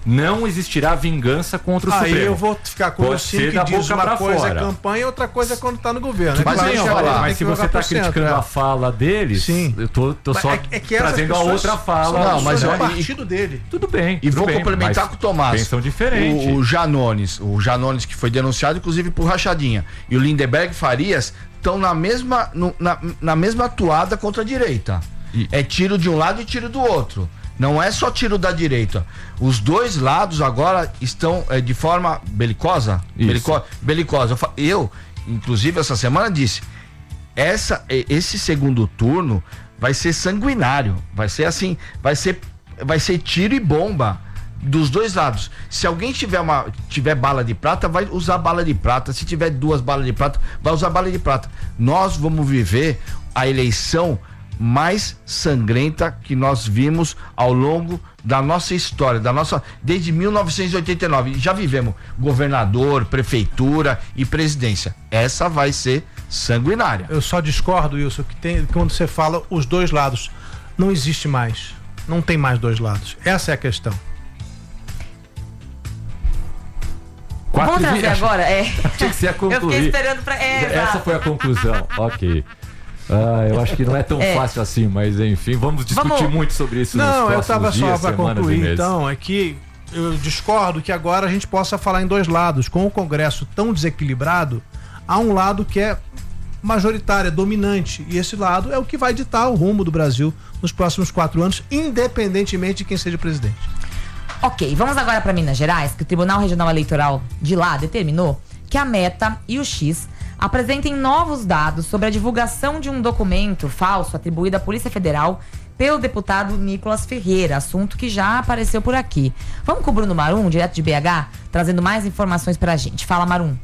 não existirá vingança contra o Aí Supremo. Aí eu vou ficar com o Ciro que diz uma coisa fora. é campanha e outra coisa é quando tá no governo. Mas, é claro, falar, mas se você tá criticando é. a fala deles, Sim. eu tô, tô só é, é trazendo a outra fala. Não, mas é o partido dele. Tudo bem. E tudo vou bem, complementar com o Tomás. Pensam diferente. O, o Janones, o Janones que foi denunciado inclusive por rachadinha, e o Lindenberg Farias estão na mesma, no, na, na mesma atuada contra a direita. E... É tiro de um lado e tiro do outro. Não é só tiro da direita. Os dois lados agora estão é, de forma belicosa. Belico, belicosa. Eu, inclusive, essa semana disse: essa, esse segundo turno vai ser sanguinário. Vai ser assim, vai ser, vai ser tiro e bomba dos dois lados. Se alguém tiver uma tiver bala de prata, vai usar bala de prata. Se tiver duas balas de prata, vai usar bala de prata. Nós vamos viver a eleição mais sangrenta que nós vimos ao longo da nossa história, da nossa desde mil novecentos e oitenta e nove. Já vivemos governador, prefeitura e presidência. Essa vai ser sanguinária. Eu só discordo, Wilson, que tem quando você fala os dois lados, não existe mais. Não tem mais dois lados. Essa é a questão. Vamos trazer agora? É. Tinha que ser a concluir. Eu fiquei esperando pra... É, Essa exato. foi a conclusão. Ok. Ah, eu acho que não é tão é. fácil assim, mas enfim, vamos discutir vamos... muito sobre isso não, nos próximos eu tava dias, só para concluir, então, é que eu discordo que agora a gente possa falar em dois lados. Com o Congresso tão desequilibrado, há um lado que é majoritário, é dominante, e esse lado é o que vai ditar o rumo do Brasil nos próximos quatro anos, independentemente de quem seja presidente. Ok, vamos agora para Minas Gerais, que o Tribunal Regional Eleitoral de lá determinou que a Meta e o X apresentem novos dados sobre a divulgação de um documento falso atribuído à Polícia Federal pelo deputado Nicolas Ferreira, assunto que já apareceu por aqui. Vamos com o Bruno Marum, direto de B H, trazendo mais informações pra gente. Fala, Marum.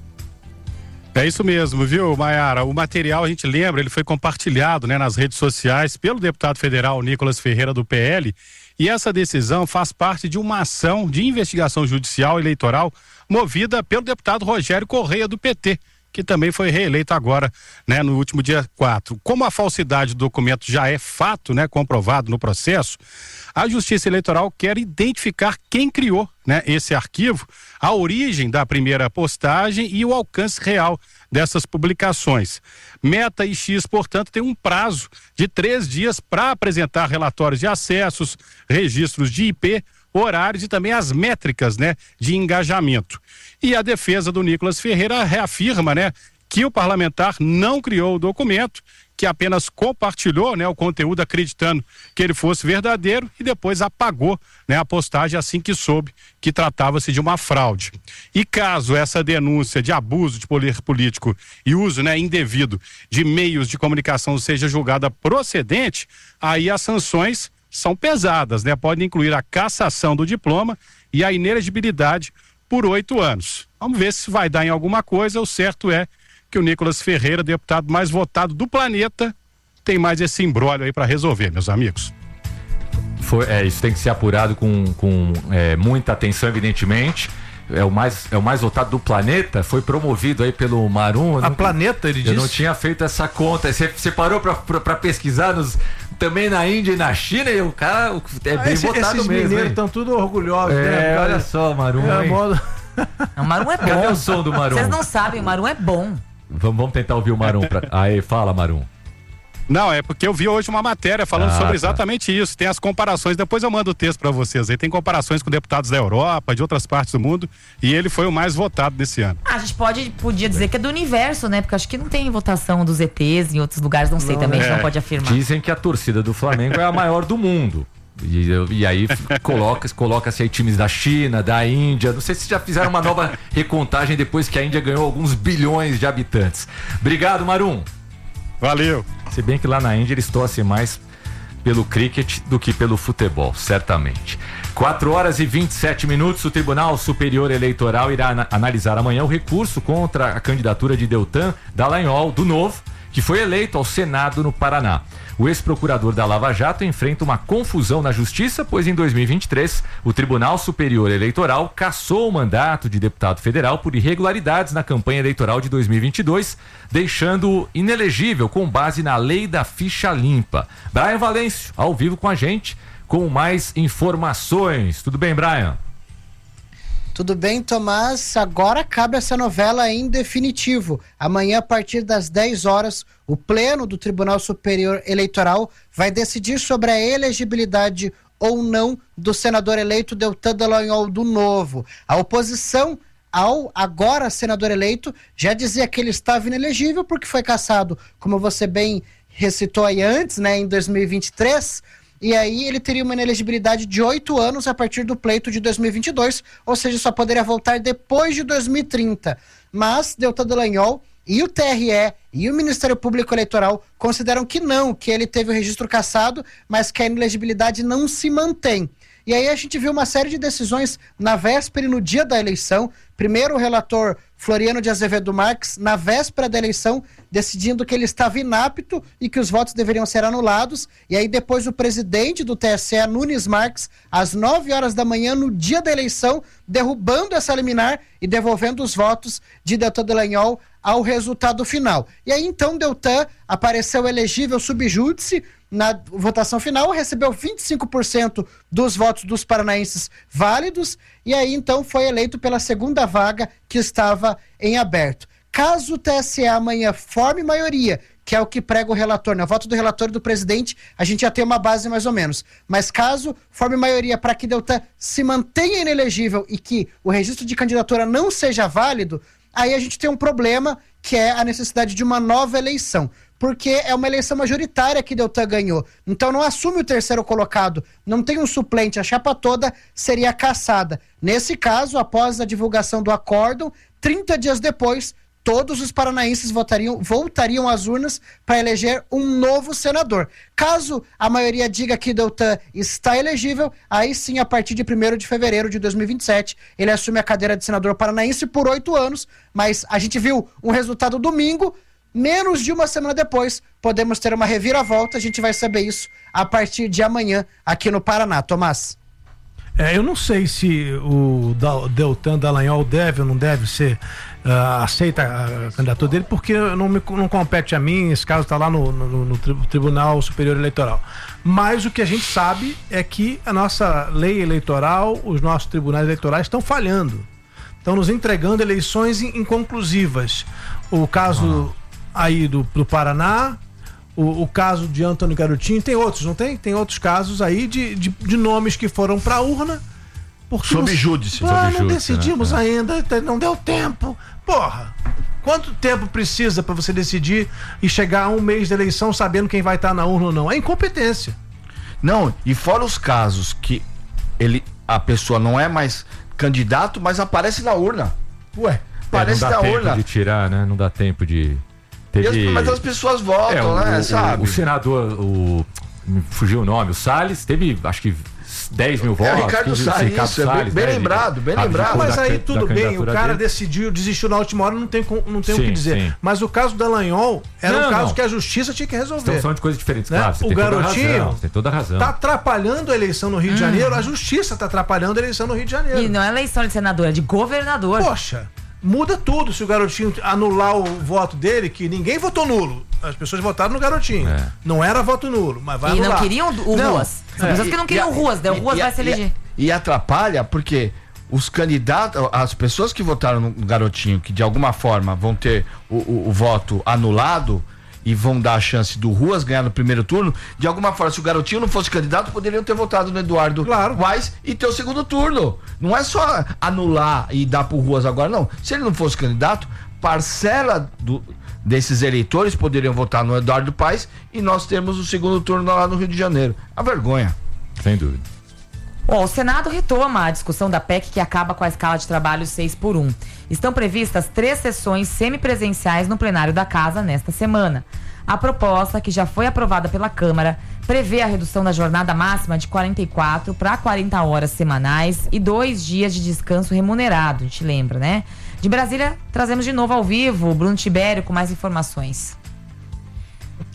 É isso mesmo, viu, Maiara? O material, a gente lembra, ele foi compartilhado, né, nas redes sociais pelo deputado federal Nicolas Ferreira, do P L, e essa decisão faz parte de uma ação de investigação judicial eleitoral movida pelo deputado Rogério Correia, do P T, que também foi reeleito agora, né, no último dia quatro. Como a falsidade do documento já é fato, né, comprovado no processo, a Justiça Eleitoral quer identificar quem criou, né, esse arquivo, a origem da primeira postagem e o alcance real dessas publicações. Meta e X, portanto, tem um prazo de três dias para apresentar relatórios de acessos, registros de I P, horários e também as métricas, né, de engajamento. E a defesa do Nicolas Ferreira reafirma, né, que o parlamentar não criou o documento, que apenas compartilhou, né, o conteúdo acreditando que ele fosse verdadeiro e depois apagou, né, a postagem assim que soube que tratava-se de uma fraude. E caso essa denúncia de abuso de poder político e uso, né, indevido de meios de comunicação seja julgada procedente, aí as sanções são pesadas, né? Podem incluir a cassação do diploma e a inelegibilidade por oito anos. Vamos ver se vai dar em alguma coisa. O certo é que o Nicolas Ferreira, deputado mais votado do planeta, tem mais esse imbróglio aí para resolver, meus amigos. Foi, é, isso tem que ser apurado com, com é, muita atenção, evidentemente. É o, mais, é o mais votado do planeta, foi promovido aí pelo Marum. A não, Planeta, ele disse? Eu não tinha feito essa conta. Você, você parou para pesquisar nos, também na Índia e na China, e o cara é bem ah, esse, votado esses mesmo. Esses mineiros estão tudo orgulhosos, é, né? Olha só, Marum. É, modo... O Marum é bom. Cadê o som do Marum? Vocês não sabem, o Marum é bom. Vamos, vamos tentar ouvir o Marum. Pra... Aí, fala, Marum. Não, é porque eu vi hoje uma matéria falando ah, sobre exatamente tá. isso. Tem as comparações, depois eu mando o texto para vocês aí. Tem comparações com deputados da Europa, de outras partes do mundo, e ele foi o mais votado desse ano. Ah, a gente pode, podia dizer que é do universo, né? Porque acho que não tem votação dos E Tês em outros lugares, não sei não, também, é. a gente não pode afirmar. Dizem que a torcida do Flamengo é a maior do mundo. E, e aí coloca, coloca-se aí times da China, da Índia. Não sei se já fizeram uma nova recontagem depois que a Índia ganhou alguns bilhões de habitantes. Obrigado, Marum. Valeu. Se bem que lá na Índia eles torcem mais pelo cricket do que pelo futebol, certamente. quatro horas e vinte e sete minutos, o Tribunal Superior Eleitoral irá ana- analisar amanhã o recurso contra a candidatura de Deltan Dallagnol, do Novo, que foi eleito ao Senado no Paraná. O ex-procurador da Lava Jato enfrenta uma confusão na justiça, pois em dois mil e vinte e três o Tribunal Superior Eleitoral cassou o mandato de deputado federal por irregularidades na campanha eleitoral de dois mil e vinte e dois, deixando-o inelegível com base na lei da ficha limpa. Brian Valêncio, ao vivo com a gente, com mais informações. Tudo bem, Brian? Tudo bem, Tomás? Agora cabe essa novela em definitivo. Amanhã, a partir das dez horas, o Pleno do Tribunal Superior Eleitoral vai decidir sobre a elegibilidade ou não do senador eleito Deltan Dallagnol do Novo. A oposição ao agora senador eleito já dizia que ele estava inelegível porque foi cassado, como você bem recitou aí antes, né, em dois mil e vinte e três, e aí ele teria uma inelegibilidade de oito anos a partir do pleito de dois mil e vinte e dois, ou seja, só poderia voltar depois de dois mil e trinta. Mas Deltan Dallagnol e o T R E e o Ministério Público Eleitoral consideram que não, que ele teve o registro cassado, mas que a inelegibilidade não se mantém. E aí a gente viu uma série de decisões na véspera e no dia da eleição. Primeiro o relator Floriano de Azevedo Marques, na véspera da eleição, decidindo que ele estava inapto e que os votos deveriam ser anulados. E aí depois o presidente do T S E, Nunes Marques, às nove horas da manhã, no dia da eleição, derrubando essa liminar e devolvendo os votos de Deltan Dallagnol ao resultado final. E aí então Deltan apareceu elegível sub júdice na votação final, recebeu vinte e cinco por cento dos votos dos paranaenses válidos e aí então foi eleito pela segunda vaga que estava em aberto. Caso o T S E amanhã forme maioria, que é o que prega o relator, né? O voto do relator e do presidente, a gente já tem uma base mais ou menos. Mas caso forme maioria para que Deltan se mantenha inelegível e que o registro de candidatura não seja válido, aí a gente tem um problema, que é a necessidade de uma nova eleição. Porque é uma eleição majoritária que Deltan ganhou. Então não assume o terceiro colocado, não tem um suplente, a chapa toda seria cassada. Nesse caso, após a divulgação do acórdão, trinta dias depois, todos os paranaenses votariam, voltariam às urnas para eleger um novo senador. Caso a maioria diga que Deltan está elegível, aí sim, a partir de primeiro de fevereiro de dois mil e vinte e sete, ele assume a cadeira de senador paranaense por oito anos, mas a gente viu um resultado domingo. Menos de uma semana depois, podemos ter uma reviravolta. A gente vai saber isso a partir de amanhã aqui no Paraná. Tomás? É, eu não sei se o Deltan Dallagnol deve ou não deve ser uh, aceita a candidatura dele, porque não, me, não compete a mim. Esse caso está lá no, no, no Tribunal Superior Eleitoral. Mas o que a gente sabe é que a nossa lei eleitoral, os nossos tribunais eleitorais estão falhando. Estão nos entregando eleições inconclusivas. O caso... Ah. aí do, do Paraná, o, o caso de Antônio Garotinho, tem outros, não tem? Tem outros casos aí de, de, de nomes que foram pra urna sob júdice. Ah, não decidimos, né? Ainda, não deu tempo. Porra, quanto tempo precisa pra você decidir e chegar a um mês da eleição sabendo quem vai estar na urna ou não? É incompetência. Não, e fora os casos que ele, a pessoa não é mais candidato, mas aparece na urna. Ué, aparece é, na urna. Não dá tempo de tirar, né? Não dá tempo de... Teve... As, mas as pessoas votam, é, o, né? O, sabe? O, o senador, o, me fugiu o nome, o Salles, teve acho que dez mil votos. É, Ricardo Salles, Ricardo isso, Salles, bem, né? bem lembrado, bem lembrado. Mas aí da, tudo da bem, o cara dele. decidiu, desistiu na última hora, não tem, não tem sim, o que dizer. Sim. Mas o caso do Dallagnol era não, um caso não. que a justiça tinha que resolver. Então, são de coisas diferentes, né? Claro, você o tem Garotinho toda razão, tem toda a razão. Tá atrapalhando a eleição no Rio hum. de Janeiro, a justiça tá atrapalhando a eleição no Rio de Janeiro. E não é eleição de senador, é de governador. Poxa, muda tudo se o Garotinho anular o voto dele, que ninguém votou nulo. As pessoas votaram no Garotinho. É. Não era voto nulo, mas vai E anular. não queriam o não. Ruas. São é. pessoas que não queriam e, Ruas, daí o Ruas e, vai se eleger. E, e atrapalha porque os candidatos, as pessoas que votaram no Garotinho, que de alguma forma vão ter o, o, o voto anulado e vão dar a chance do Ruas ganhar no primeiro turno, de alguma forma, se o Garotinho não fosse candidato, poderiam ter votado no Eduardo claro. Weiss e ter o segundo turno. Não é só anular e dar pro Ruas agora, não. Se ele não fosse candidato, parcela do, desses eleitores poderiam votar no Eduardo Paes e nós temos o segundo turno lá no Rio de Janeiro. A vergonha. Sem dúvida. Bom, o Senado retoma a discussão da P E C que acaba com a escala de trabalho seis por um. Estão previstas três sessões semipresenciais no plenário da Casa nesta semana. A proposta, que já foi aprovada pela Câmara, prevê a redução da jornada máxima de quarenta e quatro para quarenta horas semanais e dois dias de descanso remunerado, a gente lembra, né? De Brasília, trazemos de novo ao vivo o Bruno Tibério com mais informações.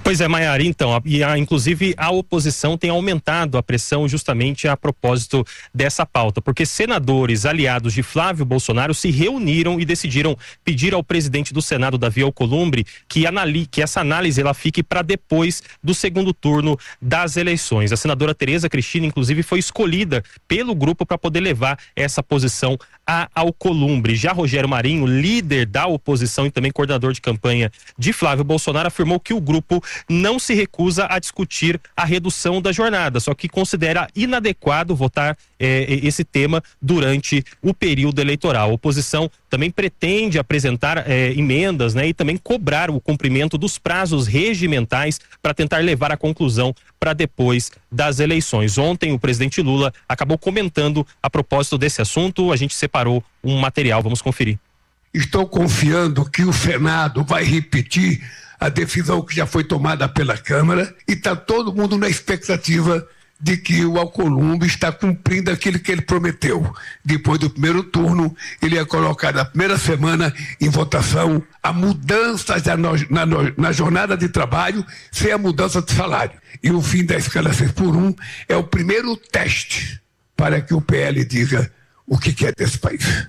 Pois é, Maiara, então, e a, inclusive a oposição tem aumentado a pressão justamente a propósito dessa pauta, porque senadores aliados de Flávio Bolsonaro se reuniram e decidiram pedir ao presidente do Senado, Davi Alcolumbre, que, anali, que essa análise ela fique para depois do segundo turno das eleições. A senadora Tereza Cristina, inclusive, foi escolhida pelo grupo para poder levar essa posição a Alcolumbre. Já Rogério Marinho, líder da oposição e também coordenador de campanha de Flávio Bolsonaro, afirmou que o grupo não se recusa a discutir a redução da jornada, só que considera inadequado votar eh, esse tema durante o período eleitoral. A oposição também pretende apresentar eh, emendas, né, e também cobrar o cumprimento dos prazos regimentais para tentar levar a conclusão para depois das eleições. Ontem o presidente Lula acabou comentando a propósito desse assunto, a gente separou um material, vamos conferir. Estou confiando que o Senado vai repetir a decisão que já foi tomada pela Câmara e está todo mundo na expectativa de que o Alcolumbre está cumprindo aquilo que ele prometeu. Depois do primeiro turno, ele ia colocar na primeira semana em votação a mudança na, na, na jornada de trabalho sem a mudança de salário. E o fim da escala seis por um é o primeiro teste para que o P L diga o que quer desse país.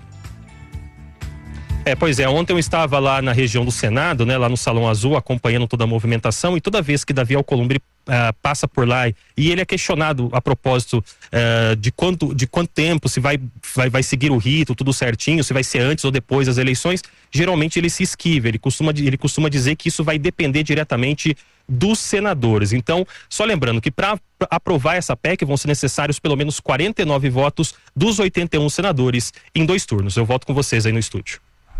É, pois é, ontem eu estava lá na região do Senado, né, lá no Salão Azul, acompanhando toda a movimentação, e toda vez que Davi Alcolumbre uh, passa por lá e ele é questionado a propósito uh, de, quanto, de quanto tempo, se vai, vai, vai seguir o rito, tudo certinho, se vai ser antes ou depois das eleições, geralmente ele se esquiva, ele costuma, ele costuma dizer que isso vai depender diretamente dos senadores. Então, só lembrando que para aprovar essa P E C vão ser necessários pelo menos quarenta e nove votos dos oitenta e um senadores em dois turnos. Eu volto com vocês aí no estúdio.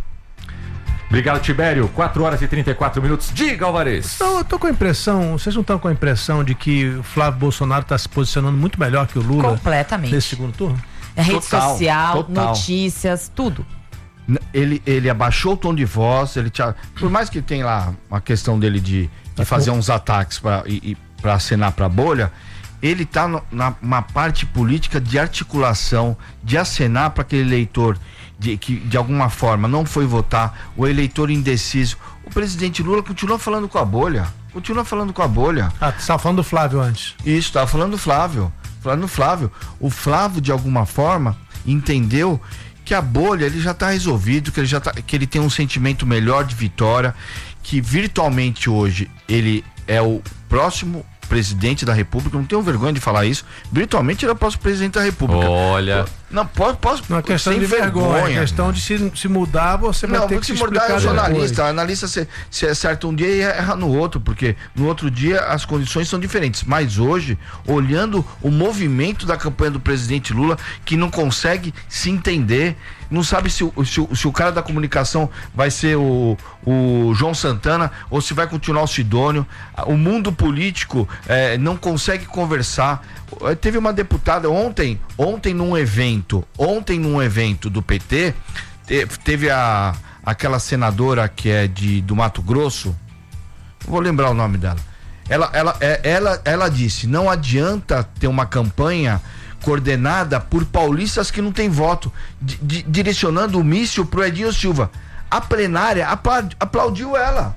Obrigado, Tibério. quatro horas e trinta e quatro minutos. Diga, Alvarez. Não, eu tô com a impressão, vocês não estão com a impressão de que o Flávio Bolsonaro está se posicionando muito melhor que o Lula? Completamente. Nesse segundo turno? É rede Total, social, total. notícias, tudo. Ele, ele abaixou o tom de voz, ele tinha, por mais que tem lá uma questão dele de, de fazer uns ataques para e, e para acenar para a bolha, ele tá no, na uma parte política de articulação, de acenar para aquele eleitor de, que de alguma forma não foi votar, o eleitor indeciso. O presidente Lula continua falando com a bolha, continua falando com a bolha. Ah, você estava falando do Flávio antes. Isso, estava falando do Flávio, falando do Flávio. O Flávio, de alguma forma, entendeu que a bolha ele já está resolvido, que ele já tá, que ele tem um sentimento melhor de vitória, que virtualmente hoje ele é o próximo presidente da República, não tenho vergonha de falar isso, virtualmente ele é o próximo presidente da República. Olha. Não, posso, posso não é questão de vergonha, vergonha, é questão de se, se mudar, você vai não, ter que se mudar explicar. É jornalista, analista se, se acerta um dia e erra no outro, porque no outro dia as condições são diferentes, mas hoje, olhando o movimento da campanha do presidente Lula, que não consegue se entender, não sabe se, se, se o cara da comunicação vai ser o, o João Santana ou se vai continuar o Sidônio, o mundo político é, não consegue conversar. Teve uma deputada ontem, ontem num evento, ontem num evento do P T, teve a, aquela senadora que é de, do Mato Grosso, vou lembrar o nome dela, ela, ela, ela, ela disse, não adianta ter uma campanha coordenada por paulistas que não tem voto, di, di, direcionando o míssil pro Edinho Silva. A plenária aplaudiu ela.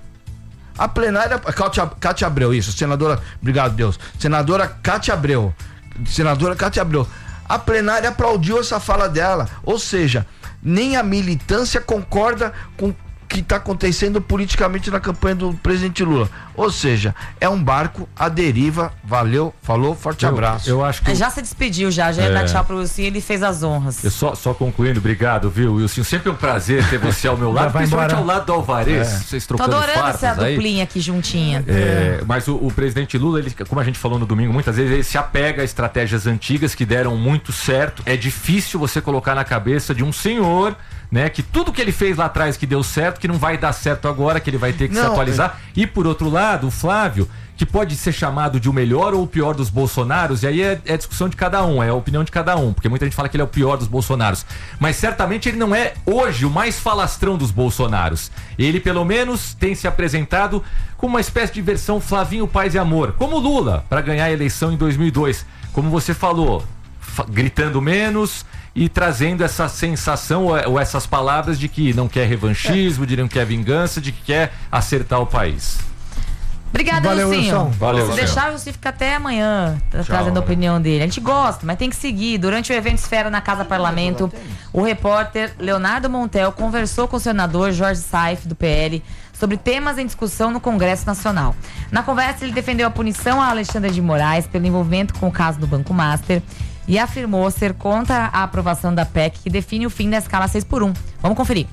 A plenária, Cátia, Cátia Abreu, isso, senadora, obrigado Deus, senadora Cátia Abreu, senadora Cátia Abreu, a plenária aplaudiu essa fala dela, ou seja, nem a militância concorda com o que está acontecendo politicamente na campanha do presidente Lula, ou seja, é um barco à deriva. Valeu, falou, forte eu, abraço. Eu acho que já se despediu já, já ia dar tchau pro Wilson, ele fez as honras. Eu só, só concluindo, obrigado, viu, Wilson, sempre um prazer ter você ao meu lado, principalmente ao lado do Alvarez, é. Vocês trocando farpas aí. Tô adorando essa duplinha aqui juntinha. É, mas o, o presidente Lula, ele, como a gente falou no domingo, muitas vezes ele se apega a estratégias antigas que deram muito certo. É difícil você colocar na cabeça de um senhor, né, que tudo que ele fez lá atrás que deu certo, que não vai dar certo agora, que ele vai ter que não, se atualizar. É... E por outro lado, o Flávio, que pode ser chamado de o melhor ou o pior dos Bolsonaros, e aí é, é discussão de cada um, é a opinião de cada um, porque muita gente fala que ele é o pior dos Bolsonaros, mas certamente ele não é hoje o mais falastrão dos Bolsonaros. Ele pelo menos tem se apresentado como uma espécie de versão Flavinho Paz e Amor, como Lula, para ganhar a eleição em dois mil e dois, como você falou, gritando menos e trazendo essa sensação ou essas palavras de que não quer revanchismo, de que não quer vingança, de que quer acertar o país. Obrigada, Valeu, Lucinho. Wilson. Valeu, Se Wilson. deixar, o Wilson fica até amanhã tra- Tchau, trazendo a né? opinião dele. A gente gosta, mas tem que seguir. Durante o evento Esfera na Casa Parlamento, o repórter Leonardo Montel conversou com o senador Jorge Saif, do P L, sobre temas em discussão no Congresso Nacional. Na conversa, ele defendeu a punição a Alexandre de Moraes pelo envolvimento com o caso do Banco Master e afirmou ser contra a aprovação da P E C que define o fim da escala seis por um. Vamos conferir.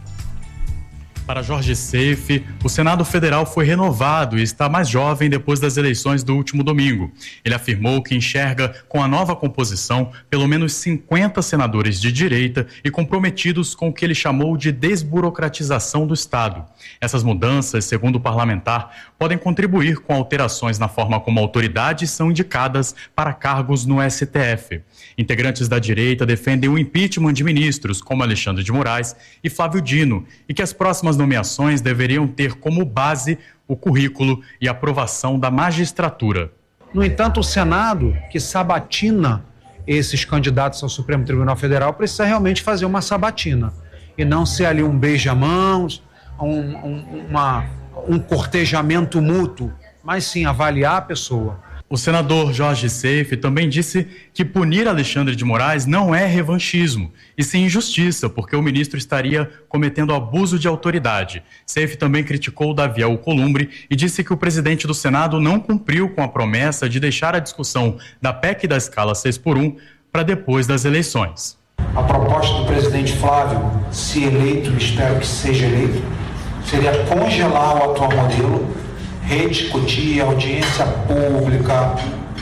Para Jorge Saif, o Senado Federal foi renovado e está mais jovem depois das eleições do último domingo. Ele afirmou que enxerga, com a nova composição, pelo menos cinquenta senadores de direita e comprometidos com o que ele chamou de desburocratização do Estado. Essas mudanças, segundo o parlamentar, podem contribuir com alterações na forma como autoridades são indicadas para cargos no S T F. Integrantes da direita defendem o impeachment de ministros como Alexandre de Moraes e Flávio Dino e que as próximas nomeações deveriam ter como base o currículo e aprovação da magistratura. No entanto, o Senado, que sabatina esses candidatos ao Supremo Tribunal Federal, precisa realmente fazer uma sabatina e não ser ali um beija-mãos, um, um, uma, um cortejamento mútuo, mas sim avaliar a pessoa. O senador Jorge Saif também disse que punir Alexandre de Moraes não é revanchismo, e sim injustiça, porque o ministro estaria cometendo abuso de autoridade. Saif também criticou Davi Alcolumbre e disse que o presidente do Senado não cumpriu com a promessa de deixar a discussão da P E C da escala seis por um para depois das eleições. A proposta do presidente Flávio, se eleito, espero que seja eleito, seria congelar o atual modelo, rediscutir, audiência pública,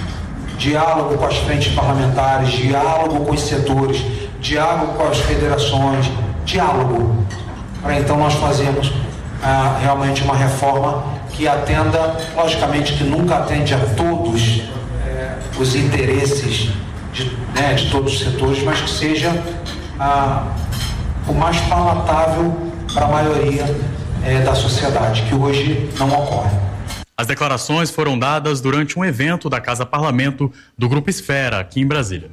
diálogo com as frentes parlamentares, diálogo com os setores, diálogo com as federações, diálogo, para então nós fazermos ah, realmente uma reforma que atenda, logicamente que nunca atende a todos eh, os interesses de, né, de todos os setores, mas que seja ah, o mais palatável para a maioria eh, da sociedade, que hoje não ocorre. As declarações foram dadas durante um evento da Casa Parlamento do Grupo Esfera, aqui em Brasília.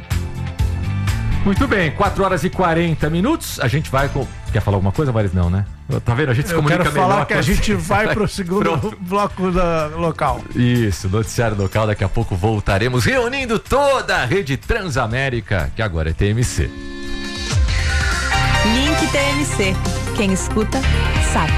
Muito bem, quatro horas e quarenta minutos. A gente vai com. Quer falar alguma coisa, Maris? Não, né? Tá vendo? A gente se Eu comunica quero melhor. falar que a quando- gente vai pro segundo Pronto. bloco da local. Isso, noticiário local. Daqui a pouco voltaremos reunindo toda a rede Transamérica, que agora é T M C. Link T M C. Quem escuta, sabe.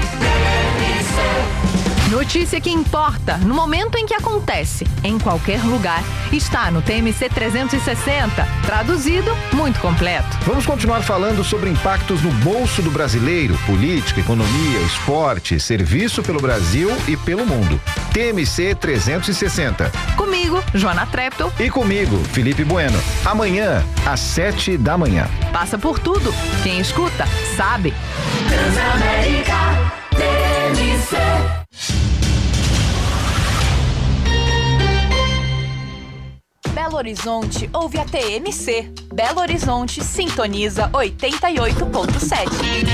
Notícia que importa, no momento em que acontece, em qualquer lugar, está no T M C trezentos e sessenta. Traduzido, muito completo. Vamos continuar falando sobre impactos no bolso do brasileiro, política, economia, esporte, serviço pelo Brasil e pelo mundo. T M C trezentos e sessenta. Comigo, Joana Treptow. E comigo, Felipe Bueno. Amanhã, às sete da manhã. Passa por tudo. Quem escuta, sabe. Transamérica T M C. Belo Horizonte ouve a T M C. Belo Horizonte sintoniza oitenta e oito ponto sete.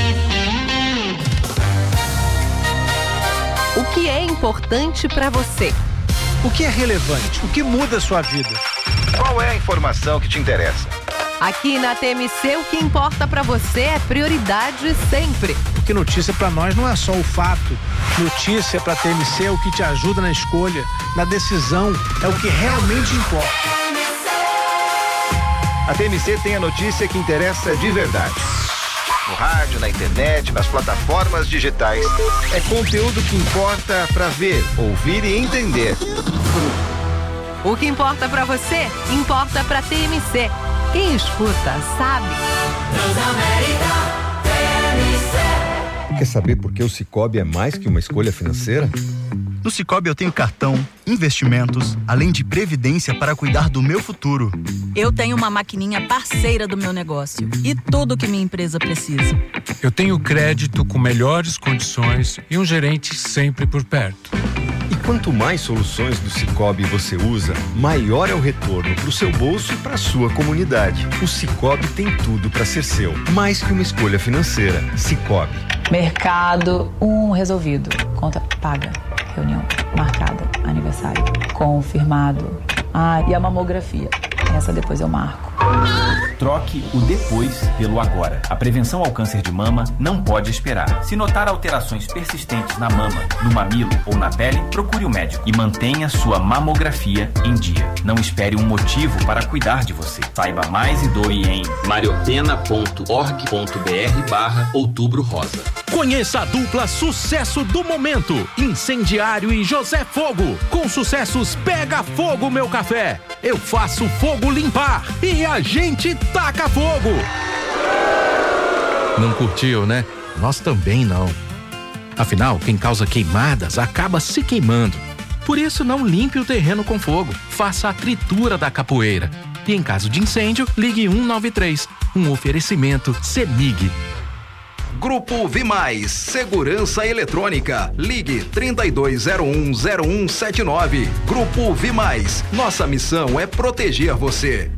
O que é importante para você? O que é relevante? O que muda a sua vida? Qual é a informação que te interessa? Aqui na T M C, o que importa para você é prioridade sempre. Porque notícia pra nós não é só o fato. Notícia pra T M C é o que te ajuda na escolha, na decisão, é o que realmente importa. A T M C tem a notícia que interessa de verdade. No rádio, na internet, nas plataformas digitais. É conteúdo que importa pra ver, ouvir e entender. O que importa para você, importa para T M C. Quem escuta, sabe. Transamérica T M C. Quer saber por que o Sicoob é mais que uma escolha financeira? No Sicoob eu tenho cartão, investimentos, além de previdência para cuidar do meu futuro. Eu tenho uma maquininha parceira do meu negócio e tudo que minha empresa precisa. Eu tenho crédito com melhores condições e um gerente sempre por perto. E quanto mais soluções do Sicoob você usa, maior é o retorno para o seu bolso e para a sua comunidade. O Sicoob tem tudo para ser seu, mais que uma escolha financeira. Sicoob. Mercado, um resolvido. Conta paga. Reunião marcada. Aniversário confirmado. Ah, e a mamografia. Essa depois eu marco. Troque o depois pelo agora. A prevenção ao câncer de mama não pode esperar. Se notar alterações persistentes na mama, no mamilo ou na pele, procure o médico e mantenha sua mamografia em dia. Não espere um motivo para cuidar de você. Saiba mais e doe em mariopena.org.br barra Outubro Rosa. Conheça a dupla sucesso do momento, Incendiário e José Fogo. Com sucessos Pega Fogo Meu Café, Eu Faço Fogo Limpar e A Gente Taca Fogo. Não curtiu, né? Nós também não. Afinal, quem causa queimadas acaba se queimando. Por isso, não limpe o terreno com fogo. Faça a tritura da capoeira. E em caso de incêndio, ligue um nove três. Um oferecimento CEMIG. Grupo Vimais, Segurança Eletrônica. Ligue trinta e dois zero um zero um sete nove. Grupo Vimais, nossa missão é proteger você.